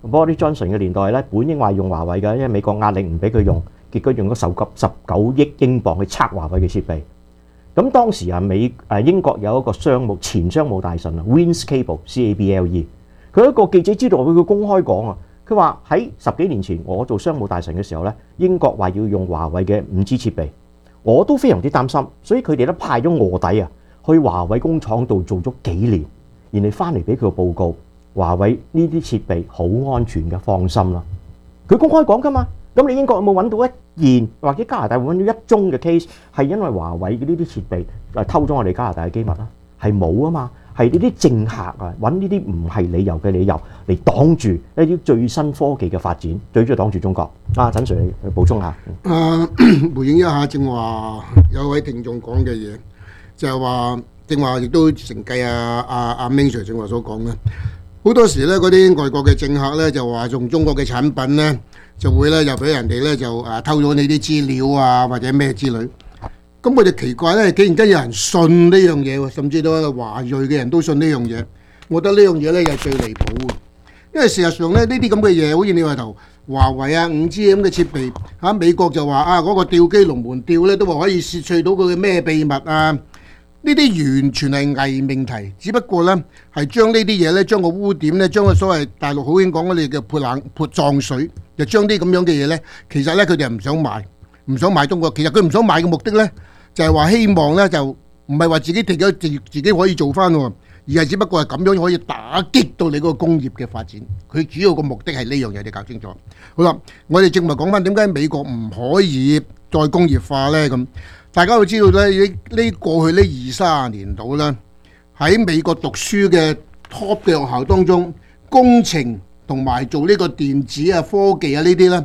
Boris Johnson 嘅年代咧，本應話用華為嘅，因為美國壓力唔俾佢用，結果用咗19億英鎊去測華為嘅設備。咁當時英國有一個前商務大臣Vince Cable CABLE， 佢一個記者知道佢公開講啊，佢話喺10幾年前我做商務大臣嘅時候咧，英國話要用華為嘅5G 設備，我都非常之擔心，所以佢哋咧派咗臥底啊去華為工廠度做咗幾年，然後翻嚟俾佢個報告，華為呢啲設備好安全嘅，放心啦。佢公開講噶嘛。咁你英國有冇揾到一件，或者加拿大會揾到一宗嘅 case 係因為華為嘅呢啲設備偷咗我哋加拿大嘅機密啦？係冇啊嘛，係呢啲政客啊揾呢啲唔係理由嘅理由嚟擋住一啲最新科技嘅發展，最中意擋住中國。陳 Sir 你補充下。 回應一下正話有位聽眾講嘅嘢，就係話正話亦都承繼阿明 Sir 正話所講啦。好多時咧，嗰啲外國嘅政客咧就話用中國嘅產品咧，就會咧又俾人哋咧就偷咗你啲資料啊，或者咩之類。咁我就奇怪咧，竟然間有人信呢樣嘢喎，甚至到華裔嘅人都信呢樣嘢。我覺得呢樣嘢咧又係最離譜嘅，因為事實上咧呢啲咁嘅嘢，好似你話頭華為啊 5G 咁嘅設備嚇，美國就話嗰個吊機龍門吊咧都話可以竊取到佢嘅咩秘密啊！呢啲完全係偽命題，只不過呢係將呢啲嘢呢，將個污點呢，將個所謂大陸好興講嗰啲叫潑撞水，就將啲咁樣嘅嘢呢，其實呢，佢哋唔想賣中國。其實佢唔想賣嘅目的呢，就係話希望呢，就唔係話自己自己可以做翻喎，而係只不過係咁樣可以打擊到你嗰個工業嘅發展。佢主要個目的係呢樣嘢，你搞清楚。好啦，我哋正話講翻點解美國唔可以再工業化呢？咁。大家都知道咧，呢過去呢20-30年度咧，喺美國讀書嘅 top 嘅學校當中，工程同埋做呢個電子啊、科技啊呢啲咧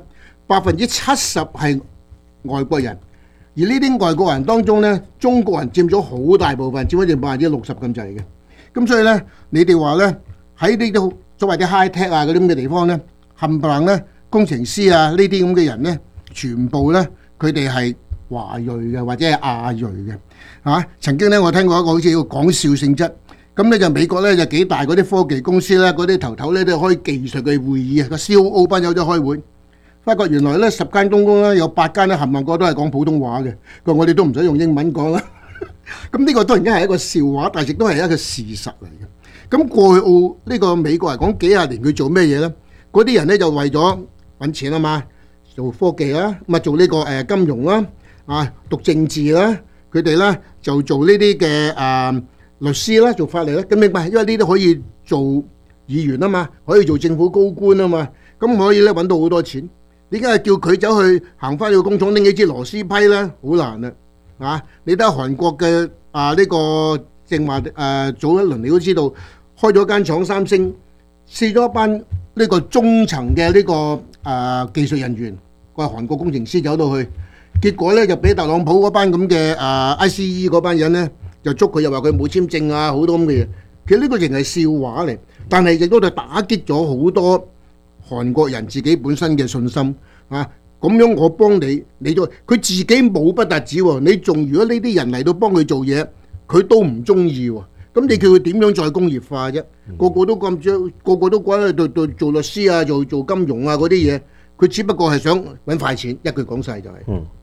，70%係外國人，而呢啲外國人當中咧，中國人佔咗好大部分，佔咗60%咁滯嘅。咁所以咧，你哋話咧喺呢啲所謂啲 high tech 啊嗰啲咁嘅地方咧，冚唪唥咧工程師啊呢啲咁嘅人咧，全部咧佢哋係華裔嘅或者係亞裔嘅，曾經咧我聽過一個好似要講笑性質，咁咧就美國咧就幾大嗰啲科技公司咧，嗰啲頭咧都開技術嘅會議啊，個 COO 班友都開會，發覺原來咧10間公司咧有8間咧冚唪唥個都係講普通話嘅，佢話我哋都唔使用英文講啦。咁呢個當然間係一個笑話，但係亦都係一個事實嚟嘅。咁過去呢個美國嚟講幾廿年佢做咩嘢咧？嗰啲人咧就為咗揾錢啊嘛，做科技啦，咁啊做呢個金融啦。讀政治啦，佢哋咧就做呢啲嘅律師啦，做法律啦，咁明白？因為呢啲可以做議員啊嘛，可以做政府高官啊嘛，咁可以咧揾到好多錢。點解係叫佢走去行翻去個工廠拎幾支螺絲批咧？好難啊！你睇下韓國嘅呢個正話早一輪你都知道，開咗間廠三星，試咗一班呢個中層嘅呢個技術人員，個韓國工程師走到去。結果咧就俾特朗普嗰班咁嘅ICE 嗰班人咧就捉佢，又話佢冇簽證啊，好多咁嘅嘢。其實呢個仍係笑話嚟，但係亦都係打擊咗好多韓國人自己本身嘅信心啊！咁樣我幫你，你都佢自己冇不特止喎，你仲如果呢啲人嚟到幫佢做嘢，佢都唔中意喎。咁你叫佢點樣再工業化啫？個個都咁將，個個都關喺度做律師啊，做金融啊嗰啲嘢，佢只不過係想揾快錢，一句講晒就係。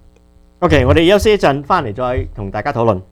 OK， 我哋休息一陣，翻嚟再同大家討論。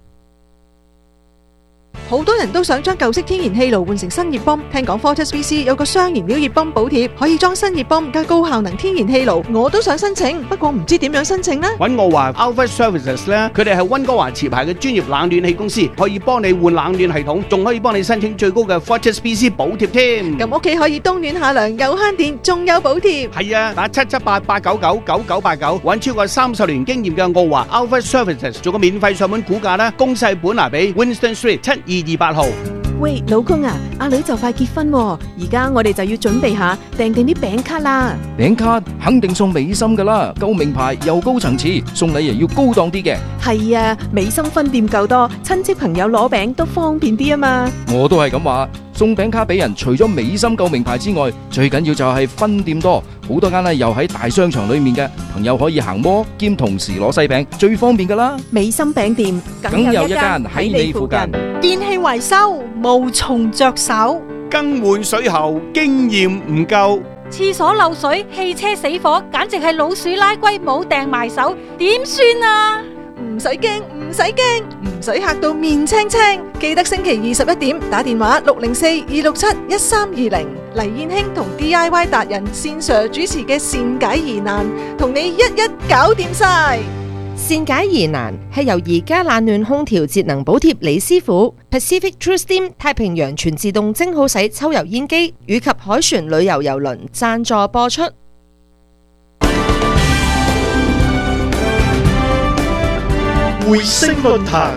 好多人都想將舊式天然氣爐換成新熱泵，聽講 Fortis VC 有個雙燃料熱泵補貼，可以裝新熱泵加高效能天然氣爐，我都想申請，不過唔知點樣申請呢？ 揾我話 Alpha Services 咧，佢哋係溫哥華持牌嘅專業冷暖氣公司，可以幫你換冷暖系統，仲可以幫你申請最高嘅 Fortis VC 補貼添。 咁屋企可以冬暖夏涼，又慳電，仲有補貼。 係啊，打778-899-9989，揾超過30年經驗嘅我話 Alpha Services 做個免費上門估價啦，公細本拿俾 Winston Street 7228號。 喂，老公啊，阿女就快結婚喎，而家我哋就要準備下訂定啲餅卡啦。 餅卡肯定送美心噶啦，夠名牌又高層次，送禮又要高檔啲嘅。 係啊，美心分店夠多，親戚朋友攞餅都方便啲啊嘛。 我都係咁話，送餅卡俾人，除咗美心夠名牌之外，最緊要就係分店多，好多間咧又喺大商場裏面嘅，朋友可以行摩兼同時攞西餅，最方便噶啦。 美心餅店梗有一間喺你附近。 電器維修無從着手， 更換水喉經驗唔夠， 廁所漏水、汽車死火，簡直係老鼠拉龜冇掟埋手，點算啊？ 唔使驚，唔使驚，唔使嚇到面青青。記得星期21點打電話604-267-1320，黎燕卿同 DIY 達人線Sir主持嘅善解疑難，同你一一搞掂晒。 善解疑難係由而家冷暖空調節能補貼李師傅、Pacific TruSteam 太平洋全自動蒸好洗抽油煙機以及海船旅遊郵輪贊助播出。 匯聲論壇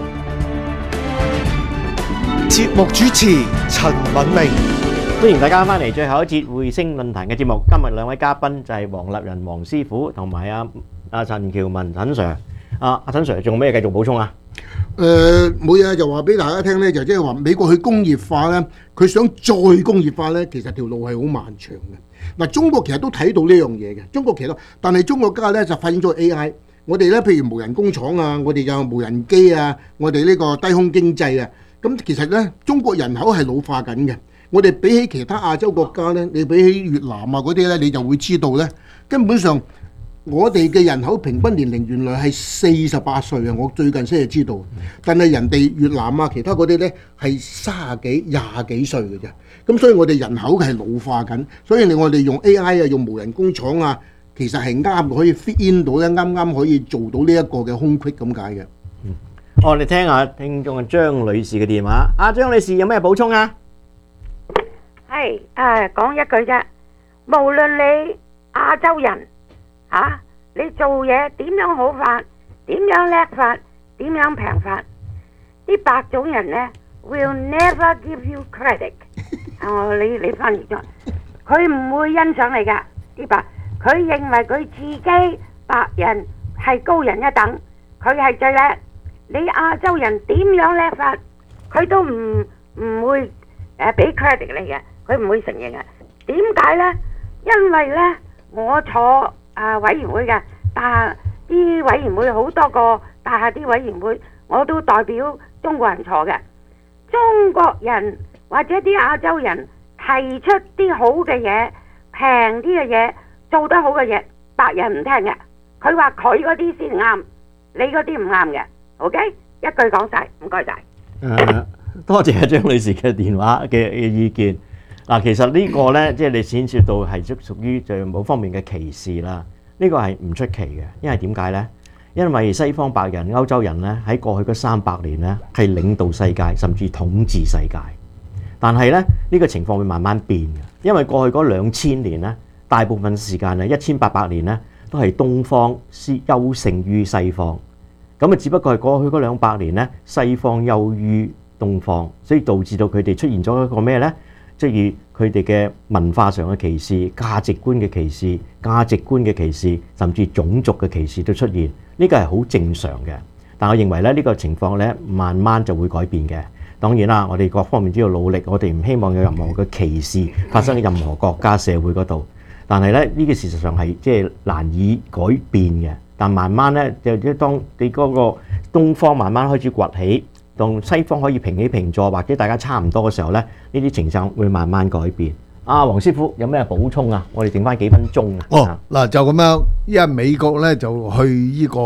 節目主持陳敏明， 歡迎大家翻嚟最後一節匯聲論壇嘅節目。今日兩位嘉賓就係黃立仁黃師傅同埋阿陳喬文陳 Sir。阿陳 Sir 仲有咩繼續補充啊？ 冇嘢就話俾大家聽呢，就即係話美國去工業化呢，佢想再工業化呢，其實條路係好漫長嘅。嗱，中國其實都睇到呢樣嘢嘅，中國其實但係中國家呢就發展咗 AI。我哋咧，譬如無人工廠啊，我哋有無人機啊，我哋呢個低空經濟啊，咁其實咧，中國人口係老化緊嘅。我哋比起其他亞洲國家咧，你比起越南啊嗰啲咧，你就會知道咧，根本上我哋嘅人口平均年齡原來係48歲啊！我最近先係知道，但係人哋越南啊其他嗰啲咧係30幾、20幾歲嘅啫。咁所以我哋人口係老化緊，所以我哋用 AI 啊，用無人工廠啊。其實係啱，可以 fit in 到咧，啱啱可以做到呢一個嘅空隙咁解嘅。 我哋聽下聽眾張女士嘅電話。張女士有咩補充啊？ 係講一句啫，無論你亞洲人你做嘢點樣好法，點樣叻法，點樣平法，啲白種人呢 will never give you credit。你翻譯咗，佢唔會欣賞你噶啲白。佢認為佢自己白人係高人一等，佢係最叻。你亞洲人點樣叻法，佢都唔會俾 credit 你嘅，佢唔會承認嘅。點解呢？因為呢，我坐委員會嘅，但係啲委員會好多個，但係啲委員會我都代表中國人坐嘅。中國人或者啲亞洲人提出啲好嘅嘢，平啲嘅嘢。做得好嘅嘢，白人唔聽嘅，佢話佢嗰啲先啱，你嗰啲唔啱嘅。OK， 一句講晒，唔該晒。 多謝張女士嘅電話嘅意見。嗱，其實呢個呢，即係你牽涉到係屬於就某方面嘅歧視啦。呢個係唔出奇嘅，因為點解呢？因為西方白人、歐洲人呢，喺過去嗰300年呢，係領導世界，甚至統治世界。但係呢，呢個情況會慢慢變嘅，因為過去嗰2000年呢。大部分時間啊，1800年咧，都係東方優勝於西方。咁啊，只不過係過去嗰200年咧，西方優於東方，所以導致到佢哋出現咗一個咩呢？即係佢哋嘅文化上嘅歧視、價值觀嘅歧視，甚至種族嘅歧視都出現。呢個係好正常嘅。但我認為咧，呢個情況咧，慢慢就會改變嘅。當然啦，我哋各方面都要努力，我哋唔希望有任何嘅歧視發生喺任何國家社會嗰度。但係咧，呢個事實上係即係難以改變嘅。但慢慢咧，就即係當你嗰個東方慢慢開始崛起，同西方可以平起平坐，或者大家差唔多嘅時候咧，呢啲情況會慢慢改變。黃師傅有咩補充啊？我哋剩翻幾分鐘啊。 嗱就咁樣，因為美國咧就去呢個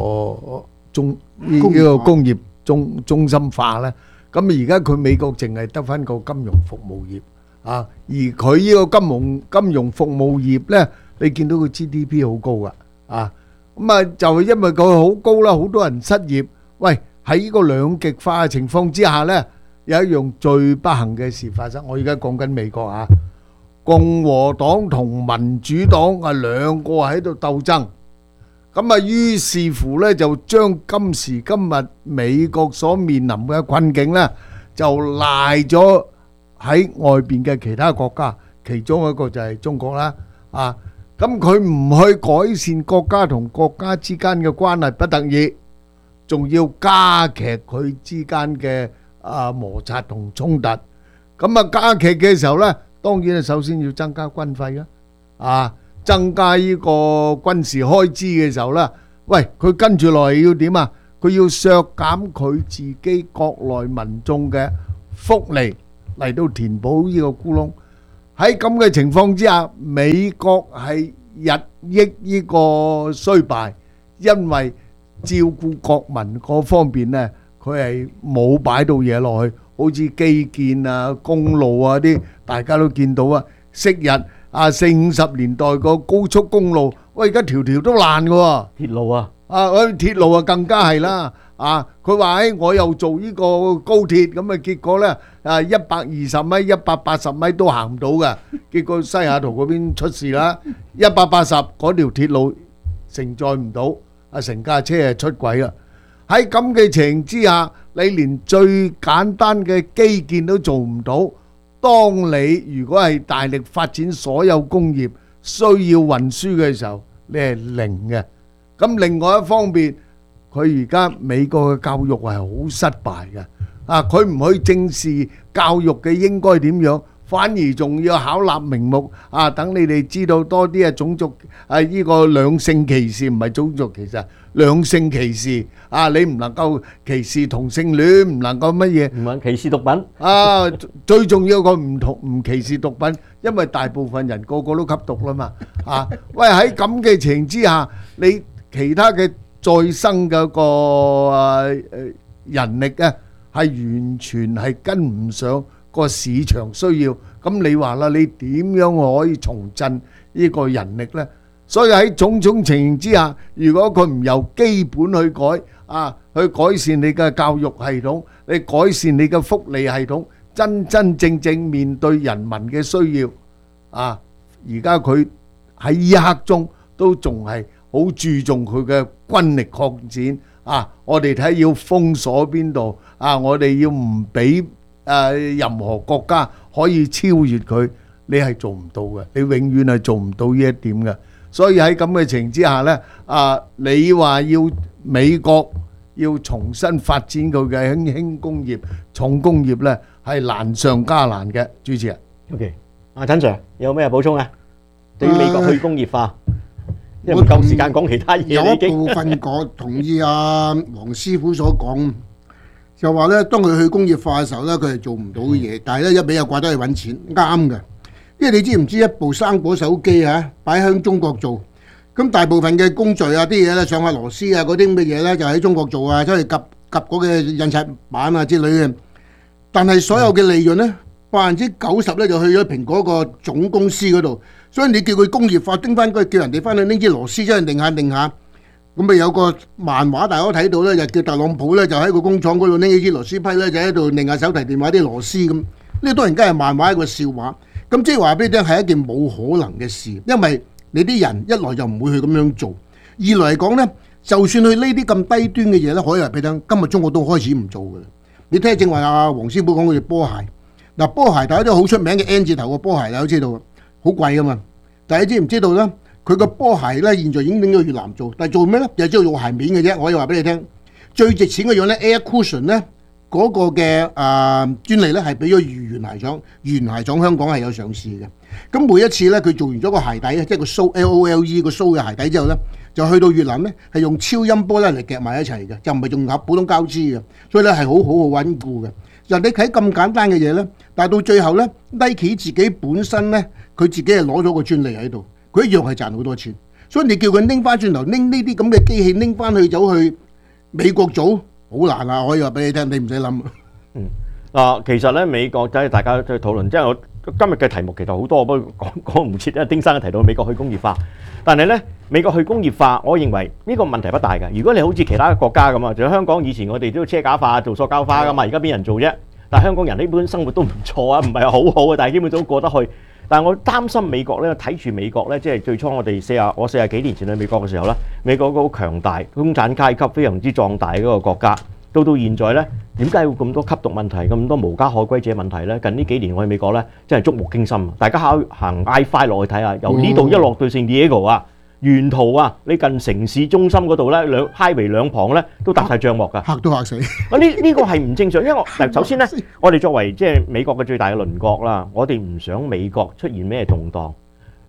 工業中心化咧，咁而家佢美國淨係得翻個金融服務業。而佢呢個金融服務業呢，你見到佢 GDP 好高噶，咁就係因為佢好高啦，好多人失業。喂，喺呢個兩極化嘅情況之下呢，有一樣最不幸嘅事發生。我而家講緊美國共和黨同民主黨兩個喺度鬥爭，咁於是乎呢，就將今時今日美國所面臨嘅困境呢，就賴咗喺外邊嘅其他國家，其中一個就係中國啦。咁佢唔去改善國家同國家之間嘅關係，不得已，仲要加劇佢之間嘅摩擦同衝突。咁加劇嘅時候呢，當然首先要增加軍費啦。增加呢個軍事開支嘅時候呢，喂，佢跟住落嚟要點啊？佢要削減佢自己國內民眾嘅福利。嚟到填補呢個窟窿， 喺咁嘅情況之下，美國係日益呢個衰敗，因為照顧國民嗰方面呢，佢係冇擺到嘢落去，好似基建啊、公路啊啲，大家都見到啊。昔日40-50年代個高速公路，喂，而家條條都爛嘅喎。 鐵路啊， 鐵路啊更加係啦。佢話我又做呢個高鐵，咁啊結果呢120米、180米都行唔到嘅，結果西雅圖嗰邊出事啦，180嗰條鐵路承載唔到，成架車係出軌啦。喺咁嘅情形之下，你連最簡單嘅基建都做唔到，當你如果係大力發展所有工業需要運輸嘅時候，你係零嘅。咁另外一方面，佢而家美國嘅教育係好失敗嘅，佢唔去正視教育嘅應該點樣，反而仲要巧立名目，等你哋知道多啲種族呢個兩性歧視，唔係種族歧視，兩性歧視你唔能夠歧視同性戀，唔能夠乜嘢， 唔係歧視毒品最重要個唔歧視毒品，因為大部分人個個都吸毒啦嘛，喂，喺咁嘅情形之下，你其他嘅再生嘅個人力係完全係跟唔上個市場需要，咁你話啦，你點樣可以重振呢個人力呢？所以喺種種情形之下，如果佢唔由基本去改，去改善你嘅教育系統，你改善你嘅福利系統，真真正正面對人民嘅需要，而家佢喺呢一刻中都仲係好注重佢嘅軍力擴展，我哋睇要封鎖邊度，我哋要唔俾任何國家可以超越佢，你係做唔到嘅，你永遠係做唔到呢一點嘅。所以喺咁嘅情形之下呢，你話要美國要重新發展佢嘅輕工業、重工業呢，係難上加難嘅。主持人 ，OK， 陳 Sir 有咩補充啊？對於美國去工業化，因為唔夠時間講其他嘢， 有一部分我同意黃師傅所講，就話呢，當佢去工業化嘅時候呢，佢係做唔到嘅嘢，但係呢，一味又掛得去揾錢，啱嘅。因為你知唔知一部生果手機擺喺中國做，咁大部分嘅工序啲嘢咧，上下螺絲嗰啲咁嘅嘢咧，就喺中國做出去夾嗰嘅印刷板之類嘅。但係所有嘅利潤咧，90%咧就去咗蘋果個總公司嗰度。所以你叫佢工業化，叮翻佢叫人哋翻去拎支螺絲出去擰下，咁咪有個漫畫大家睇到咧，就叫特朗普咧就喺個工廠嗰度拎起支螺絲批咧，就喺度擰下手提電話啲螺絲咁。呢當然梗係漫畫一個笑話。咁即係話俾你聽係一件冇可能嘅事，因為你啲人一來就唔會去咁樣做，二來嚟講呢，就算去呢啲咁低端嘅嘢呢，可以話俾你聽，今日中國都開始唔做嘅。你聽正話黃師傅講嗰隻波鞋，嗱波鞋大家都好出名嘅 N 字頭嘅波鞋，大家都知道，好貴噶嘛。大家知唔知道呢？佢個波鞋呢，現在已經拎咗越南做，但係做咩呢？就係做鞋面嘅啫。我可以話俾你聽，最值錢嘅樣呢 Air Cushion 呢。嗰個嘅專利咧係俾咗原鞋廠，原鞋廠香港係有上市嘅。咁每一次咧，佢做完咗個鞋底，即係個蘇 LOLE 個蘇嘅鞋底之後咧，就去到越南咧，係用超音波咧嚟夾埋一齊嘅，就唔係用普通膠絲嘅，所以咧係好穩固嘅。就你睇咁簡單嘅嘢咧，但係到最後咧 ，Nike 自己本身咧，佢自己係攞咗個專利喺度，佢一樣係賺好多錢。所以你叫佢拎翻轉頭，拎呢啲咁嘅機器拎翻去走去美國做。好難啊！可以話俾你聽，你唔使諗。 其實咧美國即係大家都討論，即係我今日嘅題目其實好多，不過講唔切。因為丁生提到美國去工業化，但係咧美國去工業化，我認為呢個問題不大嘅。如果你好似其他國家咁就香港以前我哋都要車架化做塑膠花噶嘛，而家邊人做啫？但係香港人呢本生活都唔錯啊，唔係好好啊，但係基本都過得去。但係我擔心美國咧，睇住美國咧，即係最初我40幾年前去美國嘅時候咧，美國個好強大，中產階級非常之壯大嗰個國家，到現在咧，點解會咁多吸毒問題、咁多無家可歸者問題咧？近呢幾年我去美國咧，真係觸目驚心。大家行 I-5 落去睇下，由呢度一落到聖地亞哥沿途你近城市中心嗰度咧，highway 兩旁咧都搭晒帳幕㗎， 嚇都嚇死。 呢個係唔正常，因為首先咧，我哋作為即係美國嘅最大嘅鄰國啦，我哋唔想美國出現咩動盪。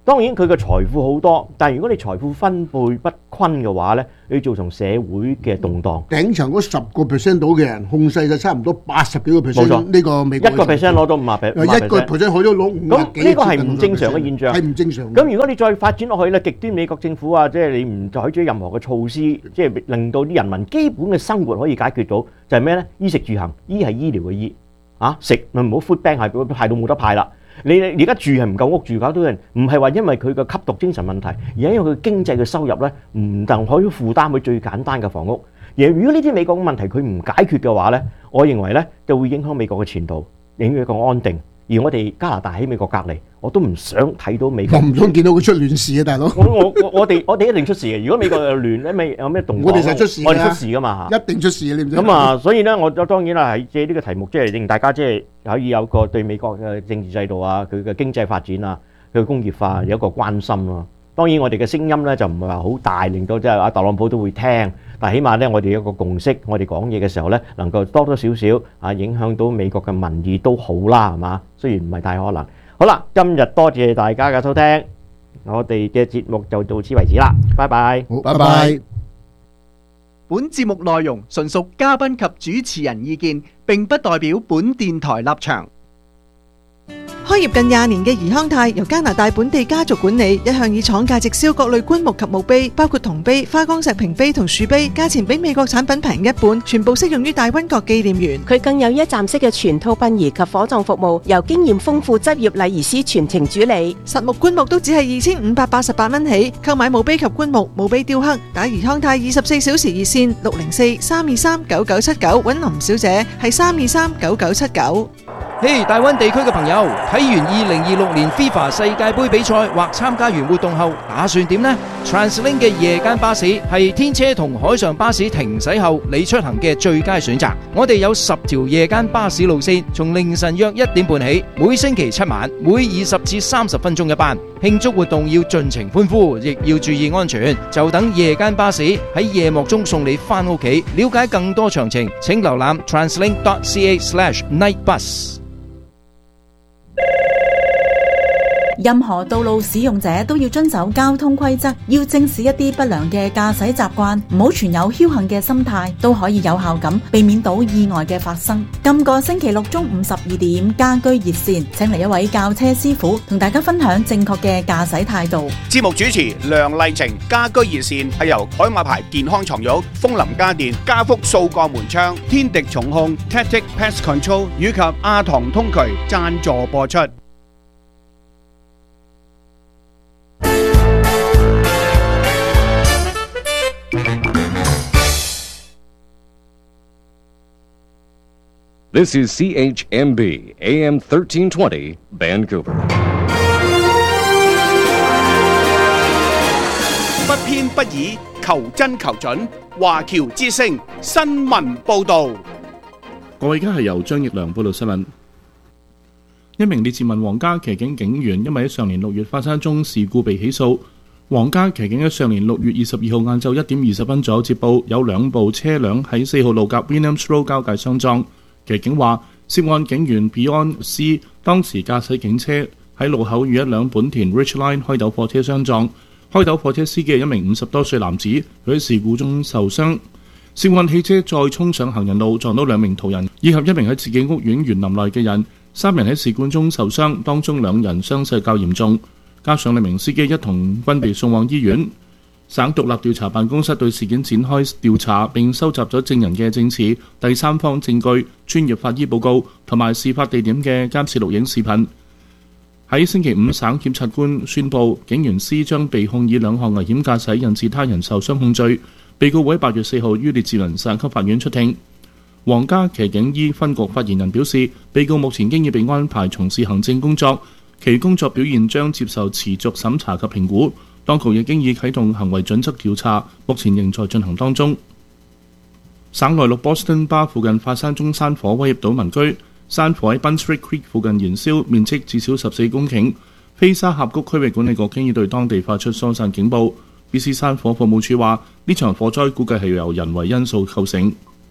當然佢嘅財富好多，但係如果你財富分配不均嘅話咧，你造成社會嘅動盪。 頂層嗰10% 到嘅人控制咗差唔多80幾個 percent 呢個美國 1% 攞到50%，1% 可以都攞50幾。 咁呢個係唔正常嘅現象， 係唔正常。 咁如果你再發展落去咧，極端美國政府啊，即係你唔採取任何嘅措施，即係令到啲人民基本嘅生活可以解決到，就係咩咧？衣食住行，醫係醫療嘅醫，食咪唔好 food bank 係派到冇得派啦。你而家住係唔夠屋住，搞到人唔係話因為佢嘅吸毒精神問題，而係因為佢經濟嘅收入咧唔能可以負擔佢最簡單嘅房屋。而如果呢啲美國嘅問題佢唔解決嘅話咧，我認為咧就會影響美國嘅前途，影響美國安定。而我哋加拿大喺美國隔離，我都唔想睇到美國。 我唔想見到佢出亂事啊，大佬！ 我哋一定出事嘅。如果美國又亂咧，有咩動盪？ 我哋就出事， 我哋出事噶嘛， 一定出事啊！你唔知。 咁啊，所以咧，我當然啦，係借呢個題目，即係令大家即係可以有個對美國嘅政治制度啊，佢嘅經濟發展啊，佢嘅工業化有一個關心咯。當然我哋嘅聲音咧就唔係話好大，令到即係阿特朗普都會聽，但係起碼咧我哋有個共識，我哋講嘢嘅時候咧能夠多多少少影響到美國嘅民意都好啦，係嘛？雖然唔係太可能。好啦，今日多謝大家嘅收聽，我哋嘅節目就到此為止啦，拜拜。 好，拜拜。 本節目內容純屬嘉賓及主持人意見，並不代表本電台立場。 開業近20年嘅怡康泰由加拿大本地家族管理，一向以廠價直銷各類棺木及墓碑，包括銅碑、花崗石瓶碑同樹碑，價錢比美國產品平一半，全部適用於大溫國紀念園。 佢更有一站式嘅全套殯儀及火葬服務，由經驗豐富執業禮儀師全程主理。 實木棺木都只係2588蚊起，購買墓碑及棺木、墓碑雕刻，打怡康泰24小時熱線604-323-9979揾林小姐，係323-9979。 嘿，大灣地區嘅朋友，睇完2026年 FIFA 世界盃比賽或參加完活動後，打算點呢？ TransLink 嘅夜間巴士係天車同海上巴士停駛後你出行嘅最佳選擇。我哋有10條夜間巴士路線，從凌晨約1點半起，每星期7晚，每20至30分鐘一班。慶祝活動要盡情歡呼，亦要注意安全。就等夜間巴士喺夜幕中送你返屋企。了解更多詳情，請瀏覽 translink.ca/nightbus。 任何道路使用者都要遵守交通規則，要正視一啲不良嘅駕駛習慣，唔好存有僥倖嘅心態，都可以有效咁避免到意外嘅發生。今個星期六中午12點，家居熱線請嚟一位教車師傅同大家分享正確嘅駕駛態度。 節目主持梁麗晴，家居熱線係由海馬牌健康床褥、風林家電、家福掃鋼門窗、天敵重控、Tactic Pest Control 以及阿唐通渠贊助播出。 This is CHMB AM 1320 Vancouver。 不偏不倚，求真求準。華僑之聲新聞報導。 各位，而家係由張奕良報道新聞。一名列治文皇家騎警警員因為喺上年6月發生一宗事故被起訴。皇家騎警喺上年6月22號晏晝1點20分左右接報，有2部車輛喺4號路甲 Williams Road 交界相撞。騎警話，涉案警員 Beyond C 當時駕駛警車喺路口與一輛本田 Ridgeline 開斗貨車相撞。開斗貨車司機係一名50多歲男子，佢喺事故中受傷。涉案汽車再衝上行人路，撞到2名途人以及一名喺自己屋苑園林內嘅人，3人喺事故中受傷，當中2人傷勢較嚴重，加上2名司機一同分別送往醫院。省獨立調查辦公室對事件展開調查，並收集咗證人嘅證詞、第三方證據、專業法醫報告同埋事發地點嘅監視錄影視頻。喺星期五，省檢察官宣布警員 C 將被控以2項危險駕駛引致他人受傷控罪，被告會喺8月4號於列治文省級法院出庭。皇家騎警醫分局發言人表示，被告目前經已被安排從事行政工作，其工作表現將接受持續審查及評估。當局亦經已啟動行為準則調查，目前仍在進行當中。省內陸 Boston Bar 附近發生宗山火，威脅到民居。山火喺 Bunswick Creek 附近燃燒，面積至少14公頃。菲沙峽谷區域管理局經已對當地發出疏散警報。BC 山火服務處話，呢場火災估計係由人為因素構成。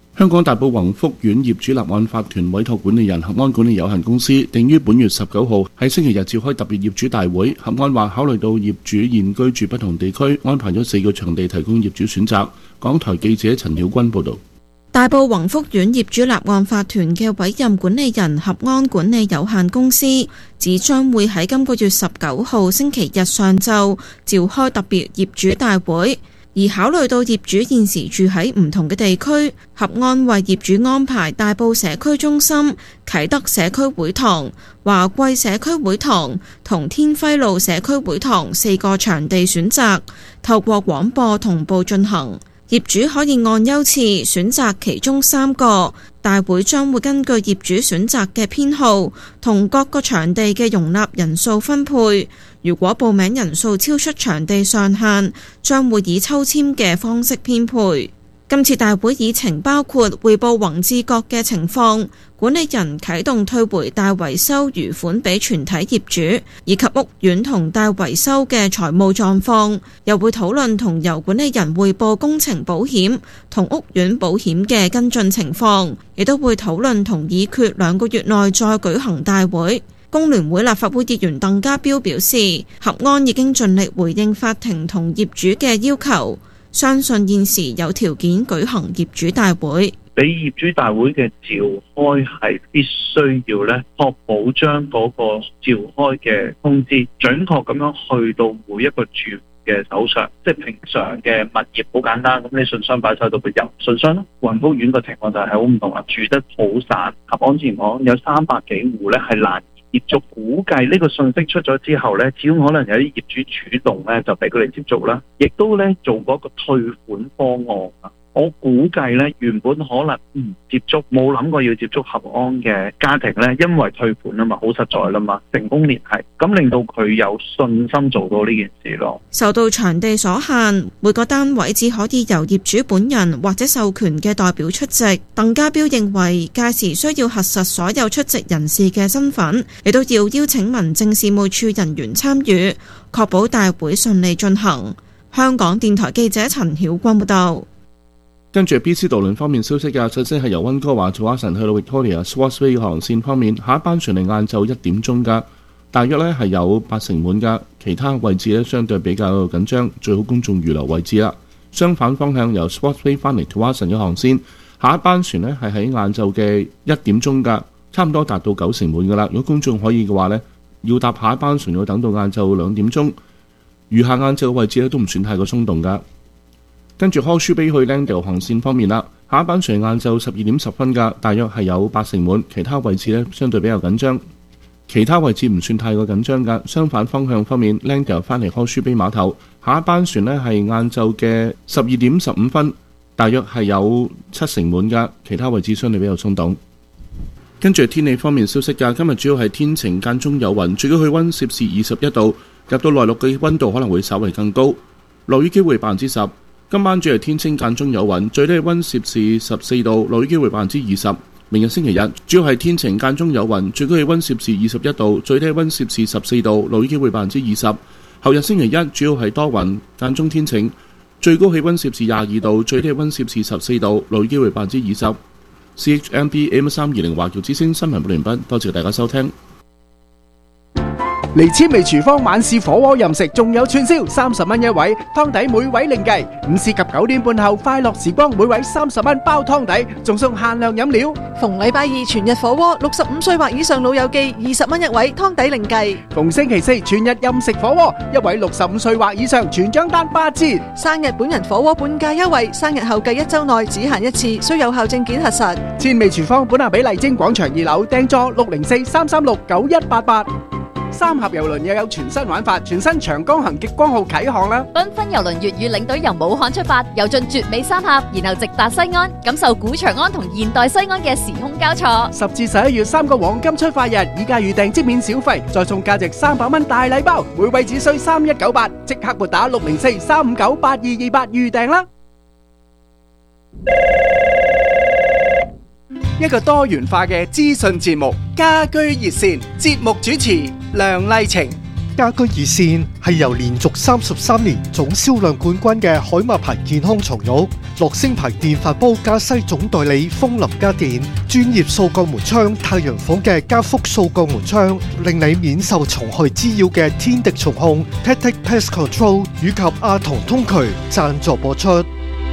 香港大埔宏福苑業主立案法團委託管理人合安管理有限公司，定於本月19號喺星期日召開特別業主大會。合安話考慮到業主現居住不同地區，安排咗4個場地提供業主選擇。港台記者陳曉君報導。 大埔宏福苑業主立案法團嘅委任管理人合安管理有限公司指將會喺今個月19號星期日上晝召開特別業主大會。而考慮到業主現時住喺唔同嘅地區，合安為業主安排大埔社區中心、啟德社區會堂、華貴社區會堂同天輝路社區會堂4個場地選擇，透過廣播同步進行。業主可以按優次選擇其中3個，大會將會根據業主選擇嘅編號同各個場地嘅容納人數分配。如果報名人數超出場地上限，將會以抽籤嘅方式編配。今次大會議程包括匯報宏志閣嘅情況，管理人啟動退回大維修餘款俾全體業主，以及屋苑同大維修嘅財務狀況，又會討論同由管理人匯報工程保險同屋苑保險嘅跟進情況，亦都會討論同議決2個月內再舉行大會。工聯會立法會議員鄧家彪表示，合安已經盡力回應法庭同業主嘅要求，相信現時有條件舉行業主大會。 俾業主大會嘅召開係必須要咧，確保將嗰個召開嘅通知準確咁樣去到每一個住嘅手上。即係平常嘅物業好簡單，咁你信箱擺晒到佢入信箱咯。宏福苑嘅情況就係好唔同啦，住得好散。合安之前講有300幾戶咧係難接觸，估計呢個信息出咗之後呢，只要可能有啲業主主動呢，就俾佢哋接觸啦，亦都呢做嗰個退款方案啊。我估計呢，原本可能唔接觸，冇諗過要接觸合安嘅家庭呢，因為退款啊嘛，好實在啦嘛，成功聯繫，咁令到佢有信心做到呢件事咯。 受到場地所限，每個單位只可以由業主本人或者授權嘅代表出席。鄧家彪認為，屆時需要核實所有出席人士嘅身份，亦都要邀請民政事務處人員參與，確保大會順利進行。香港電台記者陳曉君報道。 跟住 BC 渡輪方面消息嘅，首先係由溫哥華做阿神去到 Victoria Swansea 航線方面，下一班船係晏晝1點鐘㗎，大約呢係有80%滿㗎，其他位置呢相對比較緊張，最好公眾預留位置啦。相反方向由 Swansea 翻嚟 to 阿神嘅航線，下一班船呢係喺晏晝嘅1點鐘㗎，差唔多達到90%滿㗎啦。如果公眾可以嘅話呢，要搭下一班船要等到晏晝2點鐘，餘下晏晝嘅位置呢都唔算太過鬆動㗎。跟住Horseshoe Bay去 Langdale 航線方面啦，下一班船晏晝12點10分㗎，大約係有80%滿，其他位置呢相對比較緊張，其他位置唔算太過緊張㗎。相反方向方面 ，Langdale 翻嚟Horseshoe Bay碼頭，下一班船呢係晏晝嘅12點15分，大約係有70%滿㗎，其他位置相對比較鬆動。跟住天氣方面消息㗎，今日主要係天晴間中有雲，最高氣溫攝氏21度，入到內陸嘅溫度可能會稍為更高，落雨機會10%。今晚主要係天晴間中有雲，最低氣溫攝氏14度，落雨機會20%。明日星期日主要係天晴間中有雲，最高氣溫攝氏21度，最低氣溫攝氏14度，落雨機會20%。後日星期一主要係多雲間中天晴，最高氣溫攝氏22度，最低氣溫攝氏14度，落雨機會20%。CHMB AM320 華僑之聲新聞報道完畢，多謝大家收聽。 嚟千味廚房晚市火鍋任食，仲有串燒30蚊一位，湯底每位另計。午市及9點半後快樂時光，每位30蚊包湯底，仲送限量飲料。 逢禮拜二全日火鍋，65歲或以上老友記20蚊一位，湯底另計。 逢星期四全日任食火鍋，一位65歲或以上全獎單8折。 生日本人火鍋半價優惠，生日後計1週內只限一次，需有效證件核實。 千味廚房本下比麗晶廣場2樓訂座604-336-9188。三峽郵輪又有全新玩法，全新長江行極光號啟航啦！ 繽紛郵輪粵語領隊由武漢出發，遊進絕美三峽，然後直達西安，感受古長安同現代西安嘅時空交錯。 10至11月3個黃金出發日，以價預訂即免小費，再送價值300蚊大禮包，每位只需3198，即刻撥打604-359-8228預訂啦！一個多元化嘅資訊節目，家居熱線節目主持梁麗晴。 家居熱線係由連續33年總銷量冠軍嘅海馬牌健康床褥、樂聲牌電飯煲加西總代理風林家電、專業掃鋼門窗太陽房嘅加福掃鋼門窗，令你免受蟲害滋擾嘅天敵蟲控 Tactic Pest Control 以及阿童通渠贊助播出。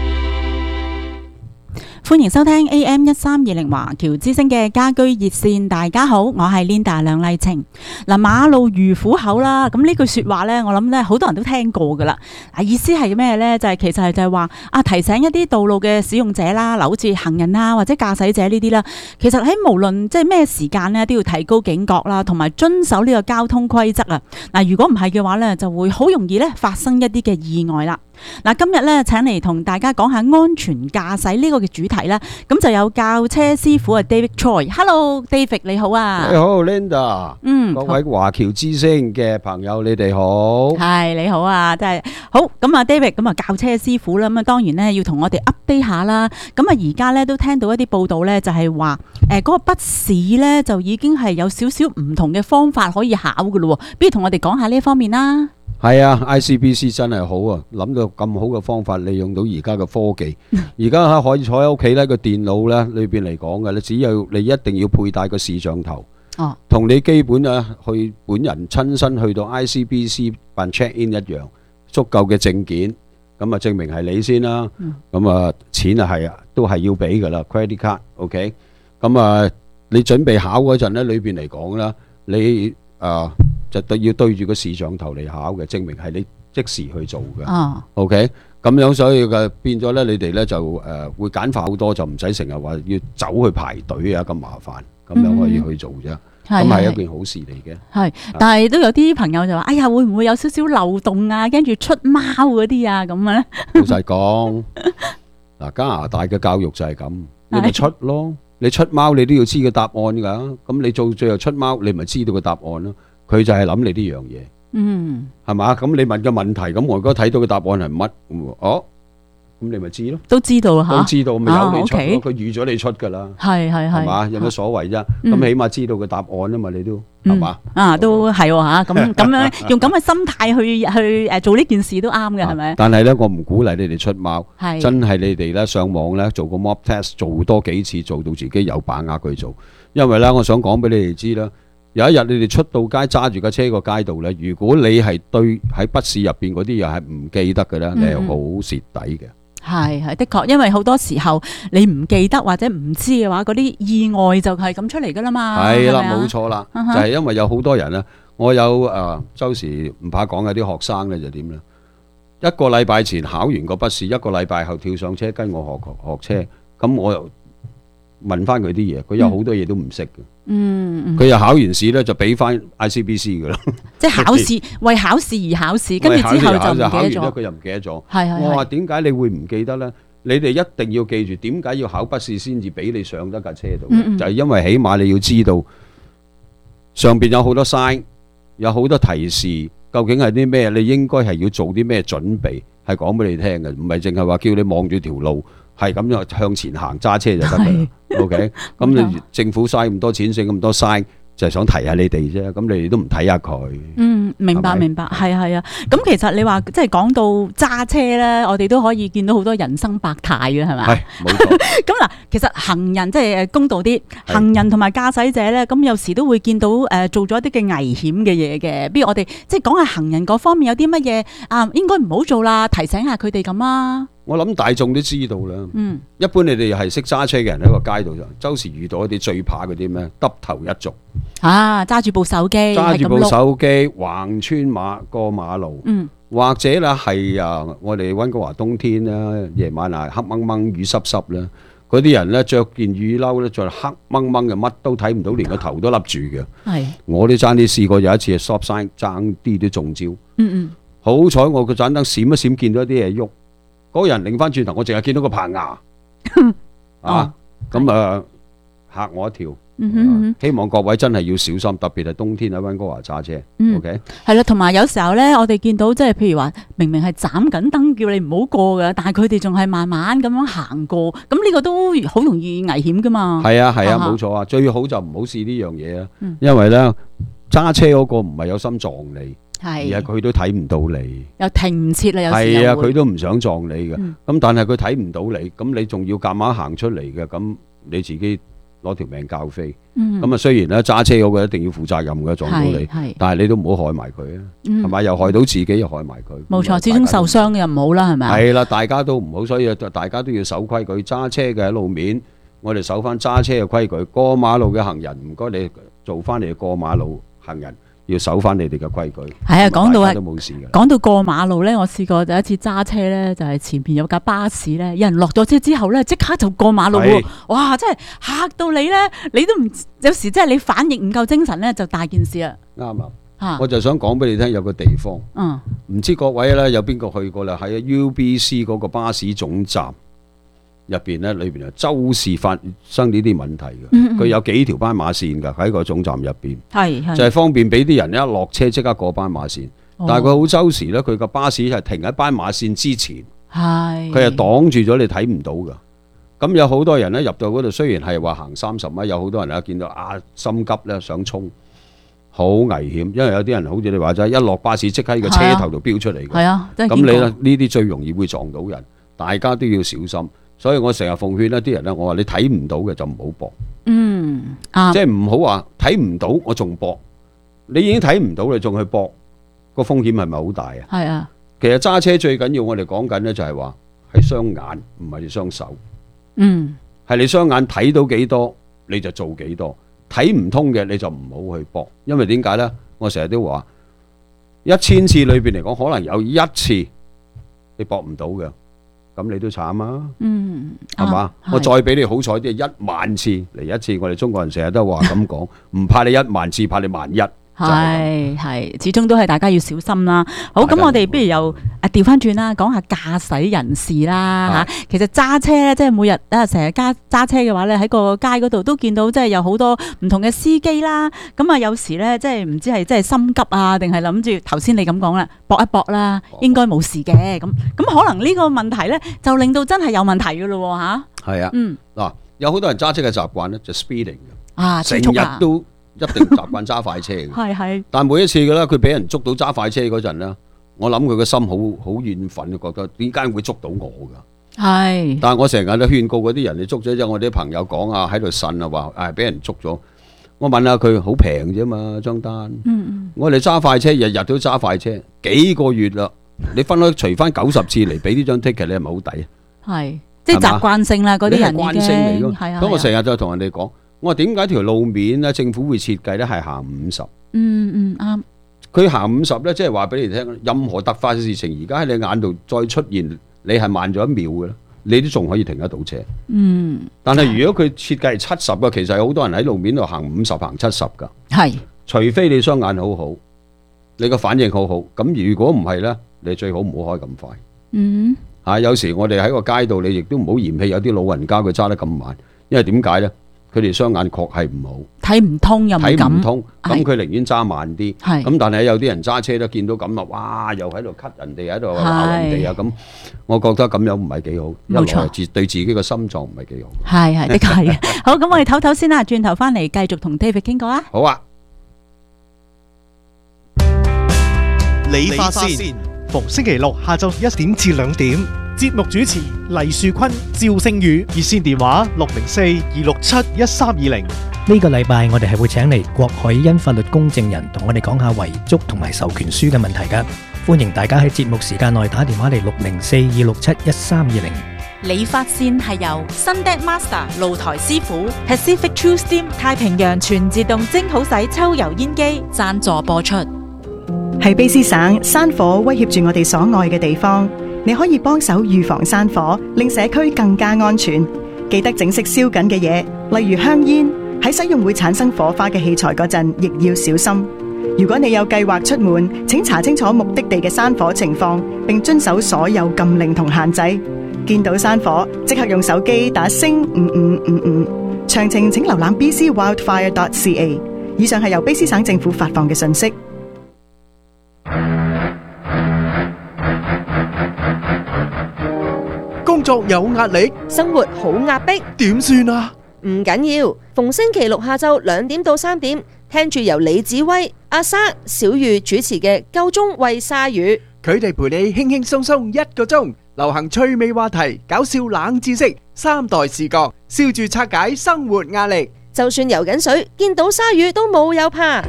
歡迎收聽 AM1320華僑之聲嘅家居熱線。大家好，我係 Linda 梁麗晴。嗱，馬路如虎口啦，咁呢句說話呢，我諗呢好多人都聽過噶啦。意思係咩呢？就係其實就係話提醒一啲道路嘅使用者啦，嗱，好似行人啊或者駕駛者呢啲啦，其實喺無論即係咩時間呢，都要提高警覺啦，同埋遵守呢個交通規則啊。嗱，如果唔係嘅話呢，就會好容易呢發生一啲嘅意外啦。嗱，今日咧請嚟同大家講下安全駕駛呢個嘅主題啦，咁就有教車師傅啊 David Choi。Hello David 你好啊。 你好 Linda。各位華僑之聲嘅朋友你哋好。 係你好啊，真係好。咁啊 David，咁啊教車師傅啦，咁啊當然咧要同我哋 update 下啦。咁啊而家咧都聽到一啲報道咧，就係話嗰個筆試咧就已經係有少少唔同嘅方法可以考噶咯。不如同我哋講下呢一方面啦。 係啊 ，ICBC 真係好啊！諗到咁好嘅方法，利用到而家嘅科技，而家可以坐喺屋企呢個電腦呢裏邊嚟講嘅，你只有你一定要佩戴個視像頭，同你基本啊去本人親身去到 ICBC 辦 check in 一樣，足夠嘅證件，咁啊證明係你先啦，咁啊錢啊係都係要俾噶啦 ，credit card，OK，咁啊你準備考嗰陣呢，裏邊嚟講啦，你就要對住個視像頭嚟考嘅，證明係你即時去做嘅。OK， 咁樣所以嘅變咗咧，你哋咧就會簡化好多，就唔使成日話要走去排隊啊咁麻煩，咁樣可以去做啫。咁係一件好事嚟嘅。係， 但係都有啲朋友就話：哎呀，會唔會有少少漏洞啊？跟住出貓嗰啲啊咁樣咧？ 老實講，嗱加拿大嘅教育就係咁，你咪出咯。你出貓你都要知個答案㗎，咁你做最後出貓你咪知道個答案咯。佢就係諗你呢樣嘢，係嘛？咁你問個問題，咁我如果睇到個答案係乜，咁你咪知咯， 都知道嚇， 都知道咪由你出咯，佢預咗你出㗎啦，係嘛？有乜所謂啫？咁起碼知道個答案啊嘛，你都係嘛？ 都係喎嚇，咁樣用咁嘅心態去做呢件事都啱嘅，係咪？ 但係咧，我唔鼓勵你哋出貓，真係你哋咧上網咧做個 mock test， 做多幾次，做到自己有把握去做，因為咧，我想講俾你哋知啦。有一日你哋出到街揸住架車個街道呢，如果你係對喺筆試入邊嗰啲嘢係唔記得嘅呢，你係好蝕底嘅。 係的確，因為好多時候你唔記得或者唔知嘅話，嗰啲意外就係咁出嚟噶啦嘛。 係啦，冇錯啦，就係因為有好多人呢，我有周時唔怕講有啲學生呢就點呢？一個禮拜前考完個筆試，一個禮拜後跳上車跟我學車，咁我又問翻佢啲嘢，佢有好多嘢都唔識嘅。佢又考完試咧，就俾翻 ICBC 噶啦。即係考試為考試而考試，跟住之後就唔記得咗。考完咧，佢又唔記得咗。我話點解你會唔記得咧？你哋一定要記住，點解要考筆試先至俾你上得架車度？就係因為起碼你要知道上邊有好多 sign， 有好多提示，究竟係啲咩？你應該係要做啲咩準備，係講俾你聽嘅，唔係淨係話叫你望住條路。係咁樣向前行揸車就得㗎啦，OK？咁你政府嘥咁多錢，剩咁多嘥，就係想提下你哋啫。咁你哋都唔睇下佢。 明白，係啊。咁其實你話即係講到揸車咧，我哋都可以見到好多人生百態嘅，係咪？係，冇錯。咁嗱，其實行人即係公道啲，行人同埋駕駛者咧，咁有時都會見到做咗一啲嘅危險嘅嘢嘅。不如我哋即係講下行人嗰方面有啲乜嘢應該唔好做啦，提醒下佢哋咁啊。 我諗大眾都知道啦。一般你哋係識揸車嘅人喺個街道上，周時遇到一啲最怕嗰啲咩？耷頭一族揸住部手機， 揸住部手機橫穿過馬路，或者咧係我哋溫哥華冬天啦，夜晚黑掹掹雨濕濕啦，嗰啲人咧着件雨褸咧，着黑掹掹嘅，乜都睇唔到，連個頭都笠住嘅。我都爭啲試過有一次係 stop sign， 爭啲都中招。好彩我個盞燈閃一閃，見到一啲嘢喐。嗰個人擰翻轉頭，我淨係見到個棚牙咁嚇我一跳。希望各位真係要小心，特別係冬天喺溫哥華揸車。OK， 係啦，同埋有時候咧，我哋見到即係譬如話，明明係斬緊燈叫你唔好過嘅，但係佢哋仲係慢慢咁樣行過，咁呢個都好容易危險噶嘛。係啊，冇錯啊，最好就唔好試呢樣嘢啊，因為咧揸車嗰個唔係有心撞你， 而係佢都睇唔到你， 又停唔切啦，有時係啊， 又會佢都唔想撞你嘅。 嗯咁但係佢睇唔到你，咁你仲要夾硬行出嚟嘅，咁你自己攞條命教飛。 嗯咁啊，雖然咧揸車嗰個一定要負責任嘅，撞到你係， 但係你都唔好害埋佢啊， 嗯係咪？又害到自己，又害埋佢。 冇錯，始終受傷又唔好啦，係咪啊？ 係啦，大家都唔好，所以大家都要守規矩。揸車嘅喺路面，我哋守翻揸車嘅規矩。過馬路嘅行人，唔該你做翻你嘅過馬路行人，要守翻你哋嘅規矩。 係啊，講到大家都冇事嘅。 講到過馬路咧，我試過有一次揸車咧，就係前邊有架巴士咧，有人落咗車之後咧，即刻就過馬路喎係！ 哇，真係嚇到你咧，你都唔有時真係你反應唔夠精神咧，就大件事啦。 啱啊！ 嚇我就想講俾你聽，有個地方， 嗯， 唔知各位咧有邊個去過啦？喺 UBC 嗰個巴士總站入邊咧，裏邊啊周時發生呢啲問題嘅。佢有幾條斑馬線㗎喺個總站入邊，就係方便俾啲人一落車即刻過斑馬線。但係佢好周時咧，佢個巴士係停喺斑馬線之前，佢係擋住咗你睇唔到㗎。咁有好多人咧入到嗰度，雖然係話行30米，有好多人咧見到心急咧想衝。好危險，因為有啲人好似你話齋，一落巴士即刻喺個車頭度飆出嚟嘅。 係啊，真係咁你咧見過呢啲最容易會撞到人，大家都要小心。所以我成日奉勸一啲人咧，我話你睇唔到嘅就唔好搏， 嗯，啱， 即係唔好話睇唔到我仲搏，你已經睇唔到你仲去搏，個風險係咪好大啊？ 係啊， 其實揸車最緊要我哋講緊咧就係話係雙眼，唔係你雙手， 嗯， 係你雙眼睇到幾多你就做幾多。睇唔通嘅你就唔好去搏，因為點解呢？我成日都話1000次裏邊嚟講，可能有1次你搏唔到嘅，咁你都慘啊！ 嗯， 係嘛？我再俾你好彩啲，10000次嚟一次。我哋中國人成日都話咁講，唔怕你10000次，怕你11000。 係，始終都係大家要小心啦。好，咁我哋不如又調翻轉啦，講下駕駛人士啦嚇。其實揸車咧，即係每日成日揸車嘅話咧，喺個街嗰度都見到即係有好多唔同嘅司機啦。咁啊，有時咧即係唔知係即係心急啊，定係諗住頭先你咁講啦，搏一搏啦，應該冇事嘅。咁可能呢個問題咧，就令到真係有問題嘅咯喎嚇。 係啊，嗱，有好多人揸車嘅習慣咧，就 speeding 啊， 成日都一定習慣揸快車嘅。 係。 但每一次嘅咧，佢俾人捉到揸快車嗰陣咧，我諗佢個心好怨憤，覺得點解會捉到我㗎？ 係。 但係我成日都勸告嗰啲人，你捉咗之後，我啲朋友講啊，喺度呻啊，話俾人捉咗。我問下佢，好平啫嘛張單。我哋揸快車，日日都揸快車，幾個月啦，你分開除翻90次嚟俾呢張 ticket，你係咪好抵啊？ 係，即係習慣性啦，嗰啲人已經慣性嚟㗎。 係啊。 咁我成日就同人哋講。我話點解條路面咧，政府會設計咧係行50？ 啱。 佢行50咧，即係話俾你聽，任何突發嘅事情，而家喺你眼度再出現，你係慢咗1秒嘅咧，你都仲可以停得到車。但係如果佢設計係70嘅，其實有好多人喺路面度行50、行70㗎。 係。 除非你雙眼好好，你個反應好好，咁如果唔係咧，你最好唔好開咁快。有時我哋喺個街道，你亦都唔好嫌棄有啲老人家佢揸得咁慢，因為點解咧？佢哋雙眼確係唔好， 睇唔通又唔敢， 睇唔通，咁佢寧願揸慢啲。 係咁，但係有啲人揸車都見到咁啦，哇！又喺度 cut 人哋，喺度鬧人哋啊！咁，我覺得咁樣唔係幾好，一來對自己個心臟唔係幾好。 係，的確係嘅。好，咁我哋唞唞先啦，轉頭翻嚟繼續同 David 傾過啊。 好啊。 理髮先，逢星期六下晝1點至2點，節目主持黎樹坤、趙星宇，熱線電話604-267-1320。 呢個禮拜我哋係會請嚟郭海欣法律公證人同我哋講下遺囑同埋授權書嘅問題㗎，歡迎大家喺節目時間內打電話嚟604-267-1320。 理髮線係由 Sundeck Master 露台師傅 Pacific True Steam 太平洋全自動蒸好洗抽油煙機贊助播出。 喺卑詩省，山火威脅住我哋所愛嘅地方，你可以幫手預防山火，令社區更加安全。記得整熄燒緊嘅嘢，例如香煙。喺使用會產生火花嘅器材嗰陣，亦要小心。如果你有計劃出門，請查清楚目的地嘅山火情況，並遵守所有禁令同限制。見到山火，即刻用手機打星5555。詳情請瀏覽 bcwildfire.ca。以上係由卑詩省政府發放嘅信息。 工作有壓力， 生活好壓迫， 點算啊？ 唔緊要，逢星期六下晝2點到3點，聽住由李子威、 阿生、小玉主持嘅夠鐘喂鯊魚， 佢哋陪你輕輕鬆鬆1個鐘，流行趣味話題、搞笑冷知識、3代視角，笑住拆解生活壓力。 就算游緊水，見到鯊魚都冇有怕。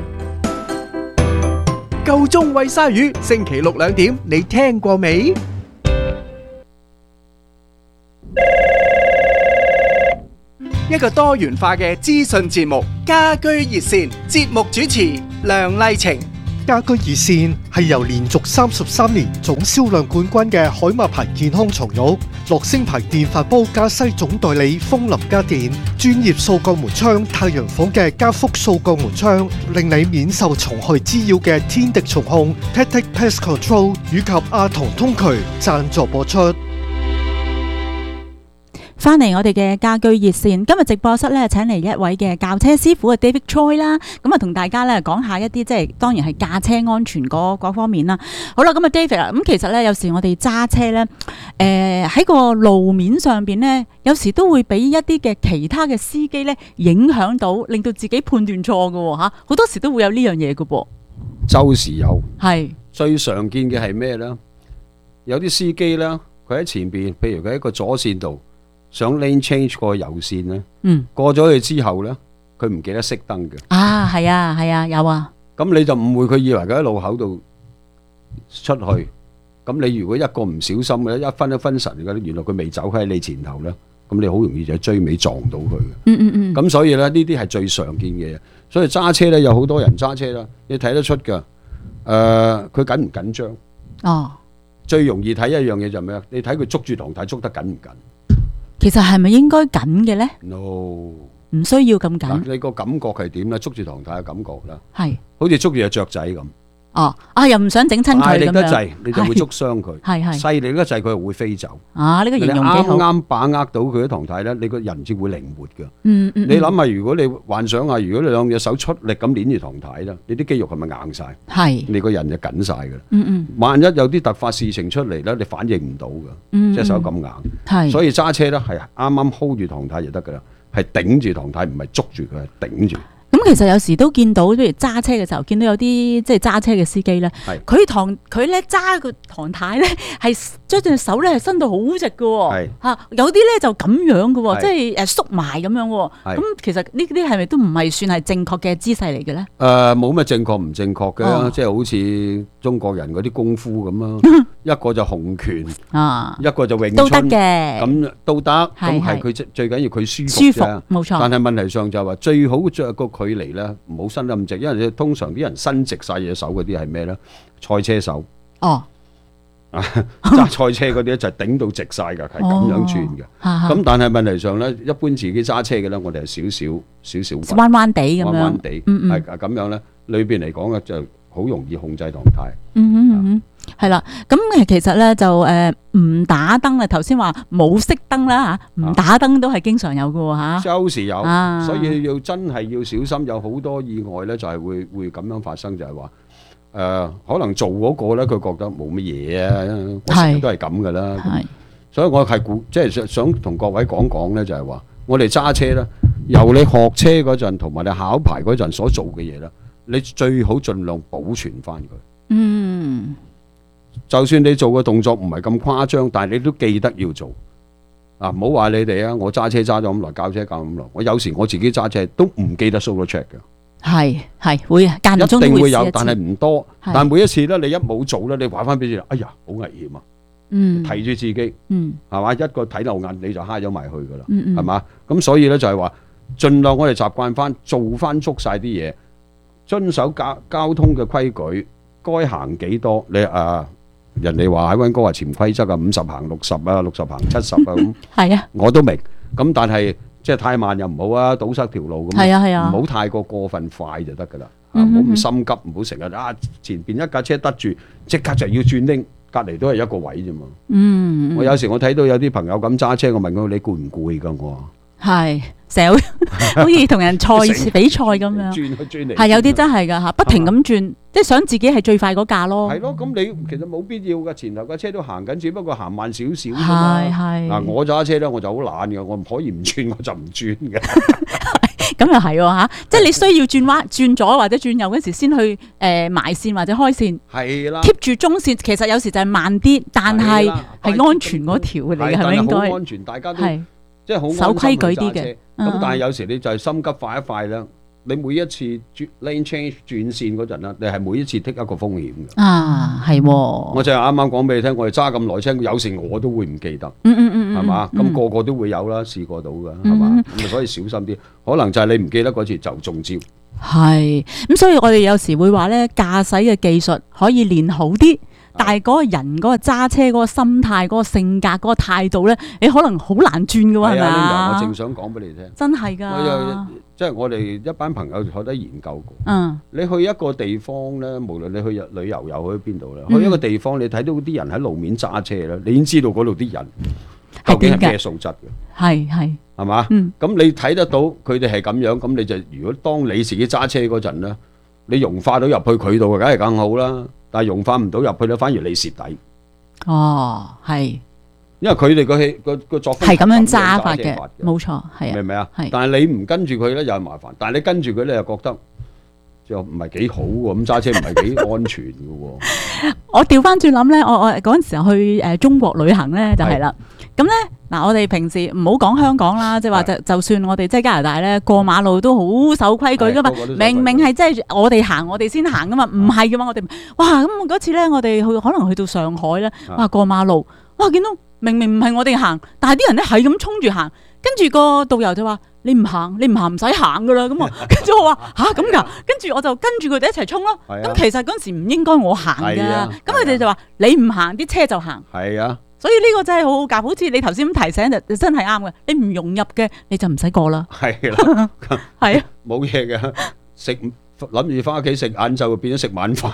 夠鐘喂鯊魚，星期六2點，你聽過未？一個多元化嘅資訊節目，家居熱線，節目主持梁麗晴。 家居熱線係由連續33年總銷量冠軍嘅海馬牌健康床褥、樂聲牌電飯煲加西總代理風林家電、專業掃鋼門窗太陽房嘅加福掃鋼門窗，令你免受蟲害滋擾嘅天敵蟲控 Tactic Pest Control 以及阿童通渠贊助播出。 翻嚟我哋嘅家居熱線，今日直播室咧請嚟一位嘅教車師傅嘅 David Choi 啦，咁啊同大家咧講下一啲即係當然係駕車安全嗰方面啦。好啦，咁啊 David 啦，咁其實咧有時我哋揸車咧，喺個路面上邊咧，有時都會俾一啲嘅其他嘅司機咧影響到，令到自己判斷錯嘅嚇，好多時都會有呢樣嘢嘅噃。 周時有， 係最常見嘅係咩咧？有啲司機咧，佢喺前邊，譬如佢喺個左線度。想 lane change 過右線咧，過咗去之後咧，佢唔記得熄燈嘅。 啊，係啊，係啊，有啊。 咁你就誤會佢以為佢喺路口度出去。咁你如果一個唔小心嘅，一分神嘅，原來佢未走喺你前頭咧，咁你好容易就追尾撞到佢嘅。咁所以咧，呢啲係最常見嘅嘢。所以揸車咧，有好多人揸車啦，你睇得出㗎。佢緊唔緊張？ 哦。最容易睇一樣嘢就係咩啊？你睇佢捉住唐太捉得緊唔緊？ 其實係咪應該緊嘅咧 ？No， 唔需要咁緊。 你個感覺係點咧？捉住唐太嘅感覺啦， 係好似捉住隻雀仔咁。 哦，又唔想整親佢咁樣。大力得滯，你就會捉傷佢； 係細力得滯，佢又會飛走。 啊，呢個形容幾好。 你啱啱把握到佢啲唐太咧，你個人先會靈活㗎。你諗下，如果你幻想下，如果你兩隻手出力咁捏住唐太啦，你啲肌肉係咪硬晒？ 係。 你個人就緊晒㗎啦。萬一有啲突發事情出嚟咧，你反應唔到㗎。隻手咁硬。 係。 所以揸車咧係啱啱 hold 住唐太就得㗎啦，係頂住唐太，唔係捉住佢，係頂住。 咁其實有時都見到，譬如揸車嘅時候，見到有啲即係揸車嘅司機咧，佢咧揸個唐太咧，係將隻手咧係伸到好直嘅喎，嚇有啲咧就咁樣嘅喎，即係縮埋咁樣喎。咁其實呢啲係咪都唔係算係正確嘅姿勢嚟嘅咧？ 冇乜正確唔正確嘅，即係好似中國人嗰啲功夫咁啊，一個就洪拳，一個就詠春， 都得嘅， 咁都得。咁係佢最緊要佢舒服啫， 冇錯。 但係問題上就係話最好著個距離咧，唔好伸得咁直，因為通常啲人伸直晒隻手嗰啲係咩咧？賽車手揸賽車嗰啲就係頂到直晒㗎，係咁樣轉嘅。咁但係問題上咧，一般自己揸車嘅咧，我哋係少少彎彎地咁樣， 彎彎地係咁樣咧。裏邊嚟講咧就好容易控制唐太。 係啦，咁其實咧就唔打燈啊，頭先話冇熄燈啦嚇，唔打燈都係經常有嘅喎嚇。 周時有，所以要真係要小心，有好多意外咧就係會咁樣發生，就係話可能做嗰個咧佢覺得冇乜嘢啊，我成日都係咁嘅啦。所以我係即係想同各位講咧，就係話我哋揸車咧，由你學車嗰陣同埋你考牌嗰陣所做嘅嘢咧，你最好盡量保存翻佢。就算你做嘅動作唔係咁誇張，但係你都記得要做啊！唔好話你哋啊，我揸車揸咗咁耐，教車教咁耐，我有時我自己揸車都唔記得 solo check 嘅。 係會啊，間中都會試一次。一定會有， 但係唔多。但係每一次咧，你一冇做咧，你話翻俾你，哎呀，好危險啊！提住自己，係嘛？一個睇漏眼你就揩咗埋去噶啦，係嘛？咁所以咧就係話，盡量我哋習慣翻做翻足晒啲嘢，遵守交通嘅規矩，該行幾多你人哋話喺溫哥華潛規則啊，50行60啊，60行70啊咁。係啊，我都明。咁但係即係太慢又唔好啊，堵塞條路咁。係啊，唔好太過分快就得㗎啦。唔好咁心急，唔好成日前邊一架車得住，即刻就要轉拎，隔離都係一個位啫嘛。我有時我睇到有啲朋友咁揸車，我問佢你攰唔攰㗎？我話係成日好似同人比賽咁樣，轉去轉嚟。係有啲真係㗎嚇，不停咁轉。即係想自己係最快嗰架咯，係咯，咁你其實冇必要㗎，前頭架車都行緊，只不過行慢少少啫嘛。係嗱，我揸車咧我就好懶嘅，我唔可以唔轉我就唔轉嘅。 咁又係喎嚇，即係你需要轉左或者轉右嗰時先去埋線或者開線， 係啦 keep 住中線，其實有時就係慢啲，但係係安全嗰條嚟嘅，係咪應該？ 好安全，大家都係即係好守規矩啲嘅。 咁但係有時你就係心急快一快咧，你每一次lane change 轉線嗰陣咧，你係每一次剔一個風險嘅。 啊，係喎。 我就係啱啱講俾你聽，我哋揸咁耐車，有時我都會唔記得，係嘛？咁個個都會有啦，試過到㗎，係嘛？咁所以小心啲，可能就係你唔記得嗰次就中招。 係咁，所以我哋有時會話咧，駕駛嘅技術可以練好啲。但係嗰個人嗰個揸車嗰個心態、嗰個性格、嗰個態度咧，你可能好難轉嘅喎，係咪啊？ 我正想講俾你聽， 真係㗎。 即係我哋一班朋友坐低研究過。你去一個地方咧，無論你去旅遊又去邊度咧，去一個地方你睇到啲人喺路面揸車咧，你已經知道嗰度啲人究竟係咩素質嘅。係嘛？咁你睇得到佢哋係咁樣，咁你就如果當你自己揸車嗰陣咧，你融化到入去佢度，梗係更好啦。但係融化唔到入去咧，反而你蝕底。 哦，係， 因為佢哋個作風係咁樣揸法嘅，冇錯，係啊， 明唔明啊？ 係。 但係你唔跟住佢咧，又係麻煩。但係你跟住佢咧，又覺得就唔係幾好喎。咁揸車唔係幾安全嘅喎。 我調翻轉諗咧，我嗰陣時候去中國旅行咧，就係啦。咁咧嗱，我哋平時唔好講香港啦，即係話就算我哋即係加拿大咧，過馬路都好守規矩噶嘛。明明係即係我哋行，我哋先行噶嘛，唔係嘅嘛，我哋哇咁嗰次咧，我哋可能去到上海咧，哇過馬路，哇見到明明唔係我哋行，但係啲人咧係咁衝住行，跟住個導遊就話：你唔行唔使行噶啦。咁啊，跟住我話吓咁㗎，跟住我就跟住佢哋一齊衝咯。咁其實嗰陣時唔應該我行㗎，咁佢哋就話你唔行，啲車就行。 係啊。 所以呢個真係好好教，好似你頭先咁提醒就真係啱嘅。你唔融入嘅，你就唔使過啦。 係啦， 係啊， 冇嘢嘅，諗住翻屋企食晏晝，變咗食晚飯。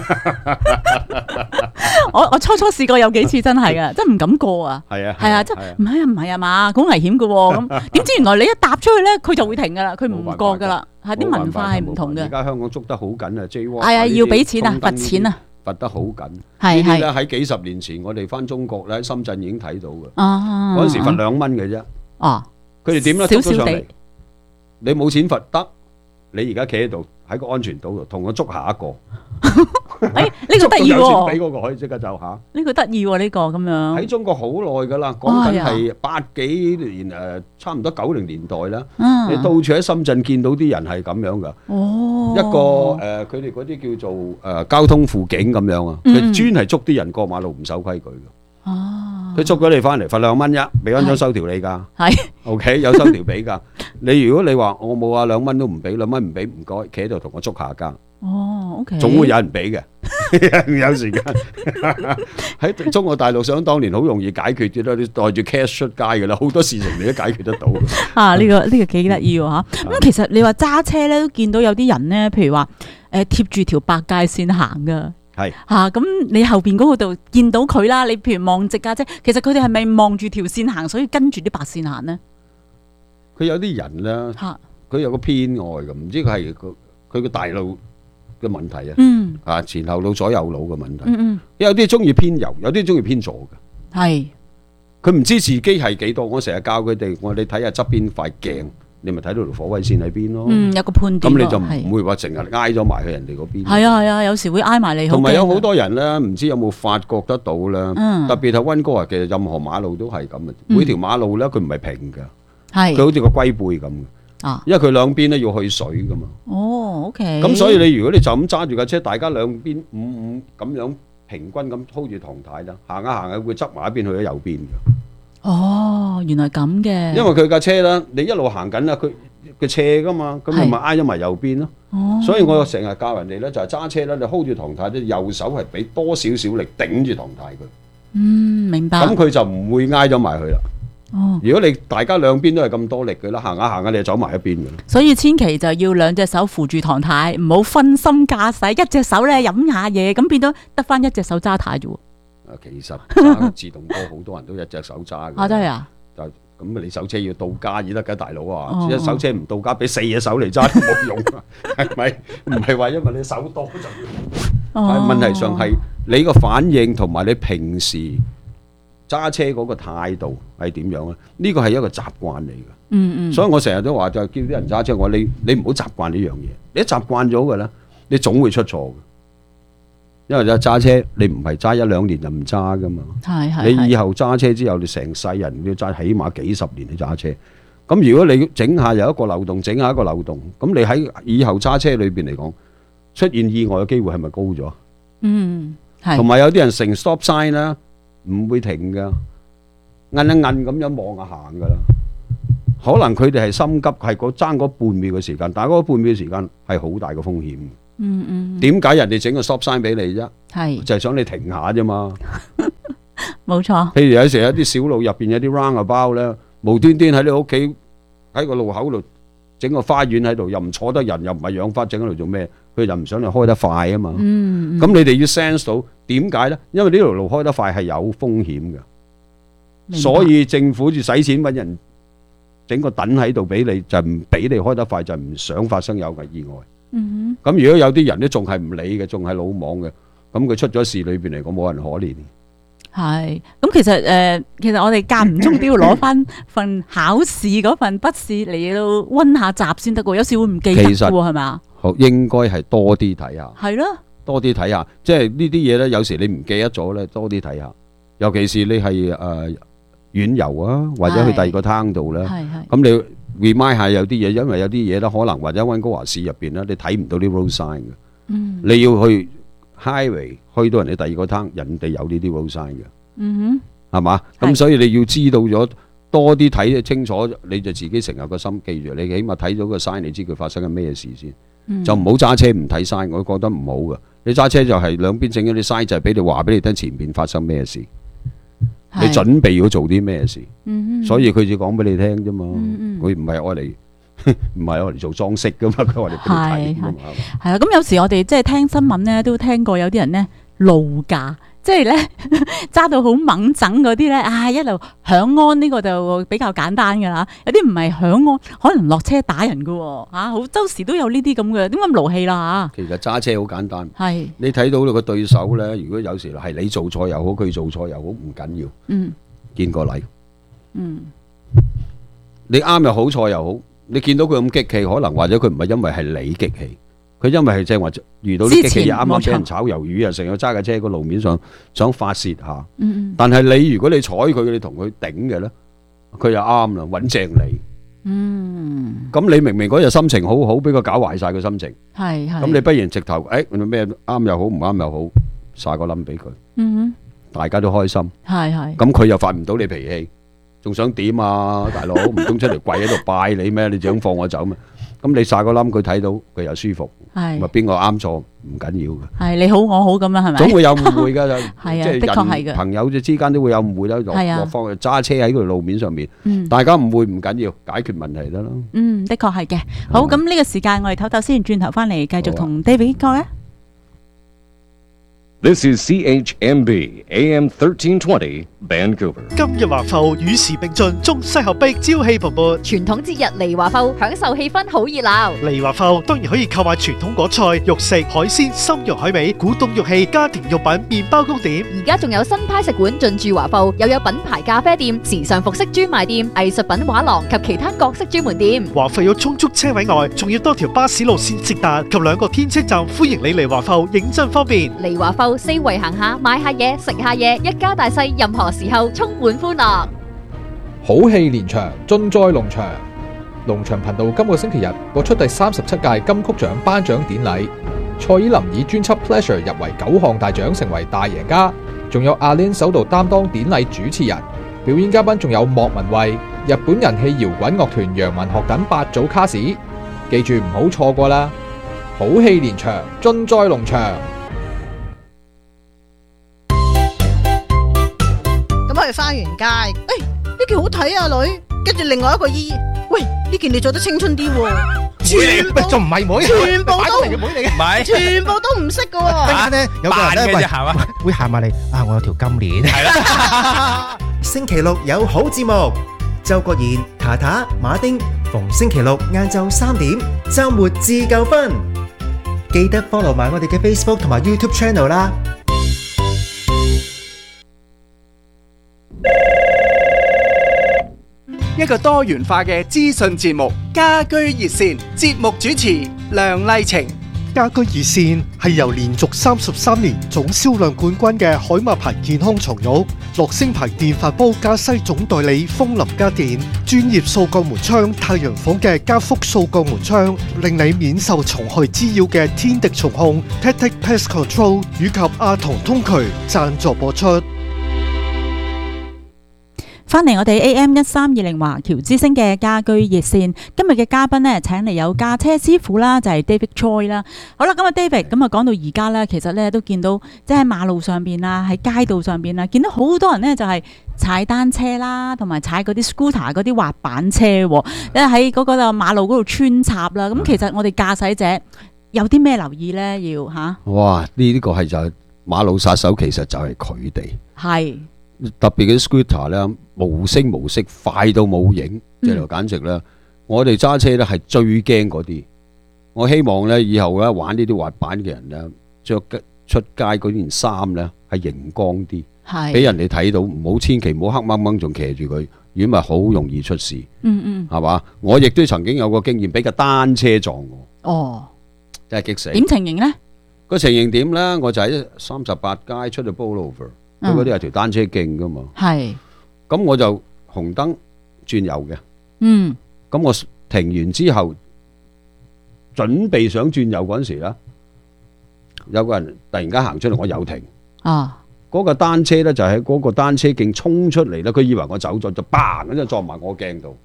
我初試過有幾次真係噶，真唔敢過啊。 係啊， 係啊，即係唔係啊嘛，好危險噶喎。咁點知原來你一踏出去咧，佢就會停噶啦，佢唔過噶啦。係啲文化係唔同嘅。 而家香港捉得好緊啊，J 係啊，要俾錢啊，罰錢啊。 罰得好緊，呢係啲咧喺幾十年前，我哋翻中國咧喺深圳已經睇到嘅。 嗰陣時罰2蚊嘅啫。 哦， 佢哋點咧？捉咗上嚟少， 你冇錢罰得，你而家企喺度喺個安全島度，同我捉下一個。 呢個得意喎， 俾嗰個可以即刻走下。 呢個得意喎，呢個咁樣。 喺中國好耐噶啦，講緊係80幾年差唔多90年代啦。你到處喺深圳見到啲人係咁樣噶。 哦， 一個佢哋嗰啲叫做交通輔警咁樣啊，佢專係捉啲人過馬路唔守規矩嘅。哦，佢捉咗你翻嚟罰2蚊啫，俾翻張收條你㗎。係 ，OK 有收條俾㗎。你如果你話我冇啊2蚊都唔俾，2蚊唔俾唔該，企喺度同我捉下家。 哦 ，OK， 總會有人俾嘅，有時間喺中國大陸想當年好容易解決嘅啦，你袋住 cash 出街嘅啦，好多事情你都解決得到。 啊，呢個幾得意喎嚇！咁其實你話揸車咧，都見到有啲人咧，譬如話貼住條白界線行噶。 係嚇，咁你後邊嗰個度見到佢啦，你譬如望直架車，其實佢哋係咪望住條線行，所以跟住啲白線行呢？ 佢有啲人咧，佢有個偏愛嘅，唔知佢係佢個大腦嘅問題啊，前後腦左右腦嘅問題，有啲中意偏右，有啲中意偏左嘅， 係佢唔知自己係幾多，我成日教佢哋，我哋睇下側邊塊鏡，你咪睇到條火位線喺邊咯， 有個判斷， 咁你就唔會話成日挨咗埋去人哋嗰邊， 係啊，有時會挨埋你， 同埋有好多人咧，唔知有冇發覺得到咧，特別係溫哥華嘅任何馬路都係咁嘅，每條馬路咧佢唔係平嘅，佢好似個龜背咁嘅。因為佢兩邊咧要去水噶嘛。 哦 ，OK。 咁所以你如果你就咁揸住架車，大家兩邊5咁樣平均咁 hold 住唐太啦，行下行下會側埋一邊去咗右邊嘅。 哦，原來咁嘅。 因為佢架車咧，你一路行緊啦，佢斜噶嘛，咁你咪挨咗埋右邊咯。哦。所以我成日教人哋咧，就係揸車咧，你 hold 住唐太咧，右手係俾多少少力頂住唐太佢。 明白。 咁佢就唔會挨咗埋去啦。 哦， 如果你大家兩邊都係咁多力嘅啦，行下行下你就走埋一邊嘅。 所以千祈就要2隻手扶住唐太，唔好分心駕駛，一隻手咧飲下嘢，咁變咗得翻一隻手揸太啫喎。 其實揸自動波好多人都一隻手揸嘅。 真係啊！ 就咁你手車要到家先得㗎，大佬啊！一手車唔到家，俾4隻手嚟揸都冇用啊，係咪？唔係話因為你手多就要。問題上係你個反應同埋你平時揸車嗰個態度係點樣咧？呢個係一個習慣嚟嘅。 所以我成日都話就叫啲人揸車，我話你唔好習慣呢樣嘢，你一習慣咗嘅咧，你總會出錯嘅。因為揸車你唔係揸1-2年就唔揸噶嘛，你以後揸車之後，你成世人要揸起碼幾十年去揸車。咁如果你整下有一個漏洞，整下一個漏洞，咁你喺以後揸車裏邊嚟講，出現意外嘅機會係咪高咗？同埋有啲人成 stop sign 啦，唔會停噶，摁一摁咁樣望下行噶啦。可能佢哋係心急，係爭嗰半秒嘅時間，但係嗰半秒嘅時間係好大嘅風險。點解人哋整個 stop sign 俾你啫？就係想你停下啫嘛。 冇錯。 譬如有時有啲小路入邊有啲 roundabout 咧，無端端喺你屋企喺個路口度整個花園喺度，又唔坐得人，又唔係養花，整喺度做咩？佢就唔想你開得快啊嘛。咁你哋要 sense 到點解咧？因為呢條路開得快係有風險嘅，所以政府要使錢揾人整個躉喺度俾你，就唔俾你開得快，就唔想發生有嘅意外。咁如果有啲人都仲係唔理嘅，仲係魯莽嘅，咁佢出咗事裏邊嚟講冇人可憐。 係，咁其實我哋間唔中都要攞翻份考試嗰份筆試嚟到溫下習先得嘅，有時會唔記得嘅喎，係咪啊？ 好，應該係多啲睇下。 係咯， 多啲睇下，即係呢啲嘢咧，有時你唔記得咗咧，多啲睇下。尤其是你係遠遊啊，或者去第二個灘度咧，咁你 remind 下有啲嘢，因為有啲嘢咧，可能或者溫哥華市入邊咧，你睇唔到啲 road sign 嘅。你要去 highway 去到人哋第二個灘，人哋有呢啲 road sign 嘅。係嘛？咁所以你要知道咗多啲睇清楚，你就自己成日個心記住，你起碼睇咗個 sign，你知佢發生緊咩事先。就唔好揸車唔睇 sign，我覺得唔好嘅。你揸車就係兩邊整咗啲 sign，就係俾你話俾你聽前面發生咩事。你準備要做啲咩事，所以佢就講俾你聽啫嘛。佢唔係愛嚟，唔係愛嚟做裝飾噶嘛。佢話你俾你睇噶嘛。 係啊，咁有時我哋即係聽新聞咧，都聽過有啲人咧路駕，即係咧揸到好猛整嗰啲咧，一路響安呢個就比較簡單噶啦。有啲唔係響安，可能落車打人噶喎。好周時都有呢啲咁嘅，點解咁勞氣啦嚇？ 其實揸車好簡單， 係你睇到你個對手咧，如果有時係你做錯又好，佢做錯又好，唔緊要。見個禮。你啱又好，錯又好，你見到佢咁激氣，可能或者佢唔係因為係你激氣。佢因為係正話遇到啲激氣，啱啱俾人炒魷魚啊，成日揸架車個路面上想發泄下。但係你如果你睬佢，你同佢頂嘅咧，佢就啱啦，穩正你。咁你明明嗰日心情好好，俾佢搞壞晒個心情。咁你不如直頭咩啱又好，唔啱又好，晒個冧俾佢。大家都開心。咁佢又發唔到你脾氣，仲想點啊，大佬？唔通出嚟跪喺度拜你咩？你就想放我走咩？咁你晒個冧，佢睇到佢又舒服，咪邊個啱錯唔緊要嘅。 係你好我好咁樣係咪？ 總會有誤會㗎， 係啊，的確係嘅。 朋友之間都會有誤會啦，落方揸車喺個路面上面，大家誤會唔緊要，解決問題得咯。 的確係嘅。好，咁呢個時間我哋唞唞先，轉頭翻嚟繼續同 David 講啊。 This is CHMB AM 1320 Vancouver。 今日華埠與時並進，中西合璧，朝氣蓬勃。 傳統節日嚟華埠，享受氣氛好熱鬧。 嚟華埠當然可以購買傳統果菜、肉食、海鮮、參肉海味、古董玉器、家庭用品、麵包糕點。 而家仲有新派食館進駐華埠，又有品牌咖啡店、時尚服飾專賣店、藝術品畫廊及其他各式專門店。 華埠有充足車位外，仲要多條巴士路線直達及2個天車站，歡迎你嚟華埠，認真方便。 嚟華埠四圍行下，買下嘢，食下嘢，一家大細任何時候充滿歡樂。 好戲連場，盡在龍翔。龍翔頻道今個星期日播出第37屆金曲獎頒獎典禮，蔡依林以專輯 Pleasure 入圍9項大獎，成為大贏家。仲有阿 Lin 首度擔當典禮主持人，表演嘉賓仲有莫文蔚、日本人氣搖滾樂團楊文學等8組卡士，記住唔好錯過啦！好戲連場，盡在龍翔。 咁我哋翻完街，呢件好睇啊女，跟住另外一個姨，喂呢件你着得青春啲喎，全部仲唔係妹，全部都係妹嚟嘅，唔係，全部都唔識嘅喎。 突然間咧，有個人咧會行埋嚟啊！我有條金鏈。係啦。星期六有好節目，周國賢、塔塔、馬丁，逢星期六晏晝3點，週末自夠分。記得 follow 埋我哋嘅 Facebook 同埋 YouTube channel 啦。 一個多元化嘅資訊節目《家居熱線》，節目主持梁麗晴。 家居熱線係由連續33年總銷量冠軍嘅海馬牌健康床褥、樂聲牌電飯煲加西總代理風林家電、專業掃鋼門窗太陽房嘅加福掃鋼門窗，令你免受蟲害滋擾嘅天敵蟲控 Tactic Pest Control 以及阿童通渠贊助播出。 翻嚟我哋 AM1320華僑之聲嘅家居熱線，今日嘅嘉賓呢，請嚟有駕車師傅啦，就係 David Choi 啦。好啦，咁啊 David，咁啊講到而家咧，其實咧都見到即係喺馬路上邊啊，喺街道上邊啊，見到好多人咧就係踩單車啦，同埋踩嗰啲 scooter 嗰啲滑板車，因為喺嗰個馬路嗰度穿插啦。咁其實我哋駕駛者有啲咩留意咧？要吓？ 哇！呢個係就係馬路殺手，其實就係佢哋。 係。 特別嘅 scooter 咧，無聲無息，快到冇影，即係簡直咧。我哋揸車咧係最驚嗰啲。我希望咧以後咧玩呢啲滑板嘅人咧，着出街嗰件衫咧係熒光啲，俾人哋睇到，唔好千祈唔好黑掹掹仲騎住佢，如果咪好容易出事。係嘛？我亦都曾經有個經驗，俾個單車撞我。 哦， 真係激死。 點情形咧？ 個情形點咧？我就喺38街出到 Bowlover。佢嗰啲係條單車徑噶嘛， 係， 咁我就紅燈轉右嘅，咁我停完之後，準備想轉右嗰陣時咧，有個人突然間行出嚟，我有停，嗰個單車咧就喺嗰個單車徑衝出嚟咧，佢以為我走咗，就嘭咁就撞埋我鏡度，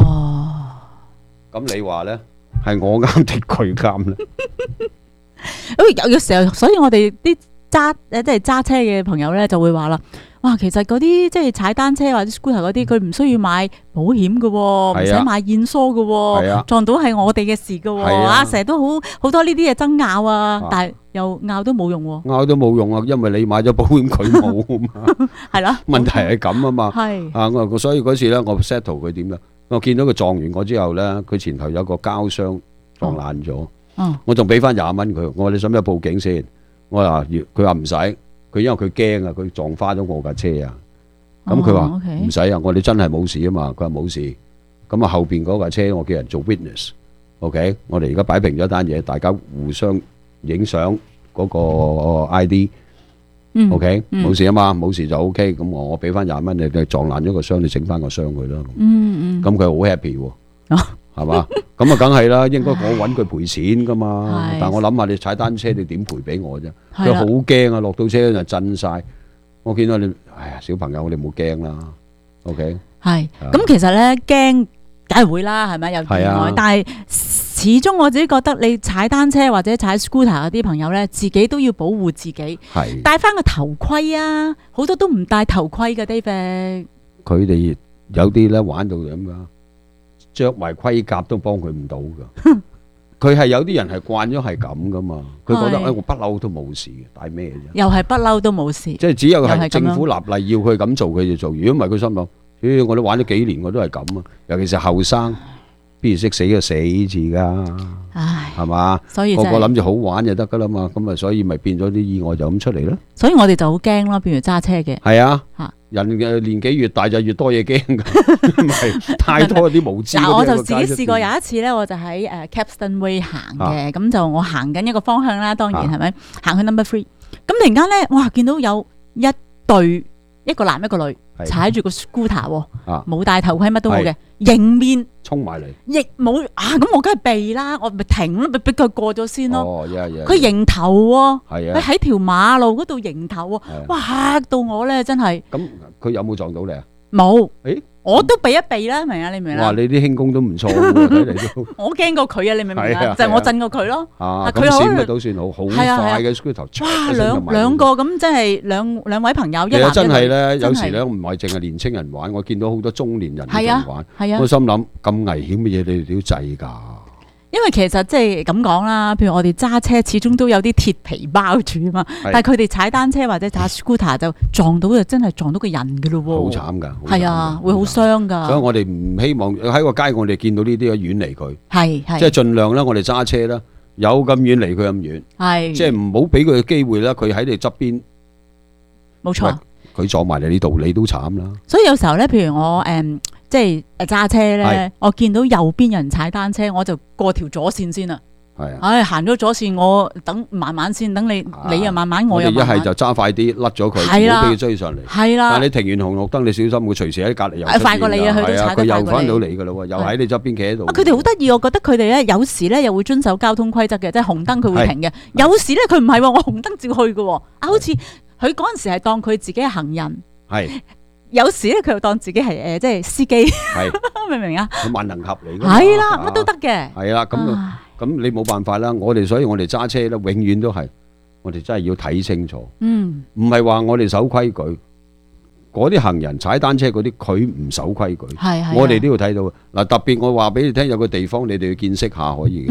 咁你話咧係我啱定佢啱咧？ 有時候，所以我哋啲即係揸車嘅朋友咧就會話啦，哇，其實嗰啲即係踩單車或者 scooter 嗰啲，佢唔需要買保險嘅，唔使買驗疏嘅，撞到係我哋嘅事嘅，成日都好多呢啲嘢爭拗啊，但係又拗都冇用喎， 拗都冇用啊，因為你買咗保險，佢冇啊嘛，係啦，問題係咁啊嘛，係所以嗰次咧，我 settle 佢點咧，我見到佢撞完我之後咧，佢前頭有個膠箱撞爛咗，我仲俾翻20蚊佢，我話你使唔使報警先？我話佢話唔使，佢因為佢驚啊，佢撞花咗我架車啊。咁佢話唔使啊，我哋真係冇事啊嘛。佢話冇事，咁啊後邊嗰架車我叫人做 witness，OK，我哋而家擺平咗單嘢，大家互相影相嗰個 ID，OK，冇事啊嘛，冇事就 OK。咁我俾翻20蚊你，你撞爛咗個箱，你整翻個箱佢啦。咁佢好 happy 喎。係嘛？咁啊，梗係啦，應該我揾佢賠錢噶嘛。但我諗下，你踩單車你點賠俾我啫？佢好驚啊！落到車就震晒。我見到你，哎呀，小朋友，你唔好驚啦。OK。係。 咁其實咧，驚梗係會啦，係咪有意外？但係始終我自己覺得，你踩單車或者踩 scooter 嗰啲朋友咧，自己都要保護自己。係。戴翻個頭盔啊！好多都唔戴頭盔嘅 David。佢哋有啲咧玩到咁噶。着埋盔甲都幫佢唔到噶，佢係有啲人係慣咗係咁噶嘛，佢覺得我不嬲都冇事嘅，帶咩啫？又係不嬲都冇事，即係只有係政府立例要佢咁做，佢就做。如果唔係，佢心諗，我都玩咗幾年，我都係咁啊。尤其是後生，邊識死就死字噶，係嘛？所以個個諗住好玩就得噶啦嘛，咁啊，所以咪變咗啲意外就咁出嚟咯。所以我哋就好驚咯，譬如揸車嘅。係啊。人嘅年紀越大就越多嘢驚噶，唔係太多啲無知。嗱，我就自己試過有一次咧，我就喺Capstan Way 行嘅，咁就我行緊一個方向啦，當然係咪行去 Number 3，咁突然間咧，哇，見到有一對一個男一個女踩住個 scooter，冇戴頭盔，乜都冇嘅，迎面衝埋嚟，亦冇啊，咁我梗係避啦，我咪停咯，咪俾佢過咗先咯。佢迎頭喎，佢喺條馬路嗰度迎頭喎，哇，嚇到我咧，真係。咁佢有冇撞到你啊？冇。誒，我都避一避啦，明啊？你明啦？哇！你啲輕功都唔錯喎，睇嚟都。我驚過佢啊！你明唔明啊？就係我震過佢咯。啊，咁閃嘅都算好快嘅 scooter。哇！兩個咁，真係兩位朋友一男一女。真係咧，有時咧唔係淨係年青人玩，我見到好多中年人都玩。係啊。我心諗咁危險嘅嘢，你哋都要制㗎。因為其實即係咁講啦，譬如我哋揸車始終都有啲鐵皮包住啊嘛，但係佢哋踩單車或者踩 scooter 就撞到就真係撞到個人噶咯喎，好慘噶，係啊，會好傷噶。所以我哋唔希望喺個街我哋見到呢啲遠離佢，係即係盡量啦，我哋揸車啦，有咁遠離佢咁遠，係即係唔好俾佢嘅機會啦，佢喺你側邊，冇錯，佢撞埋你呢度，你都慘啦。所以有時候咧，譬如我即係揸車係咧，我見到右邊人踩單車，我就過條左線先啦。 係啊， 唉，行咗左線，我等慢慢先，等你又慢慢，我我哋一又慢慢。 係就揸快啲甩咗佢，唔係啦好俾佢追上嚟。 係啦但係你停完紅綠燈，你小心佢隨時喺隔離又出現快過你啊佢都係啊， 踩得佢又快過你翻到嚟㗎啦喎，又喺你側邊企喺度。 啊！佢哋好得意，我覺得佢哋咧有時咧又會遵守交通規則嘅，即係紅燈佢會停嘅。有時咧佢唔係喎，我紅燈照去嘅喎。啊，好似佢嗰陣時係當佢自己係行人， 係有時咧佢又當自己係即係司機， 係明唔明啊？ 佢萬能俠嚟㗎嘛。 係啦，乜都得嘅。 係啦，咁你冇辦法啦。所以我哋揸車咧，永遠都係我哋真係要睇清楚。 嗯， 唔係話我哋守規矩，嗰啲行人踩單車嗰啲佢唔守規矩， 係啊我哋都要睇到嗱。特別我話俾你聽，有個地方你哋要見識下可以嘅。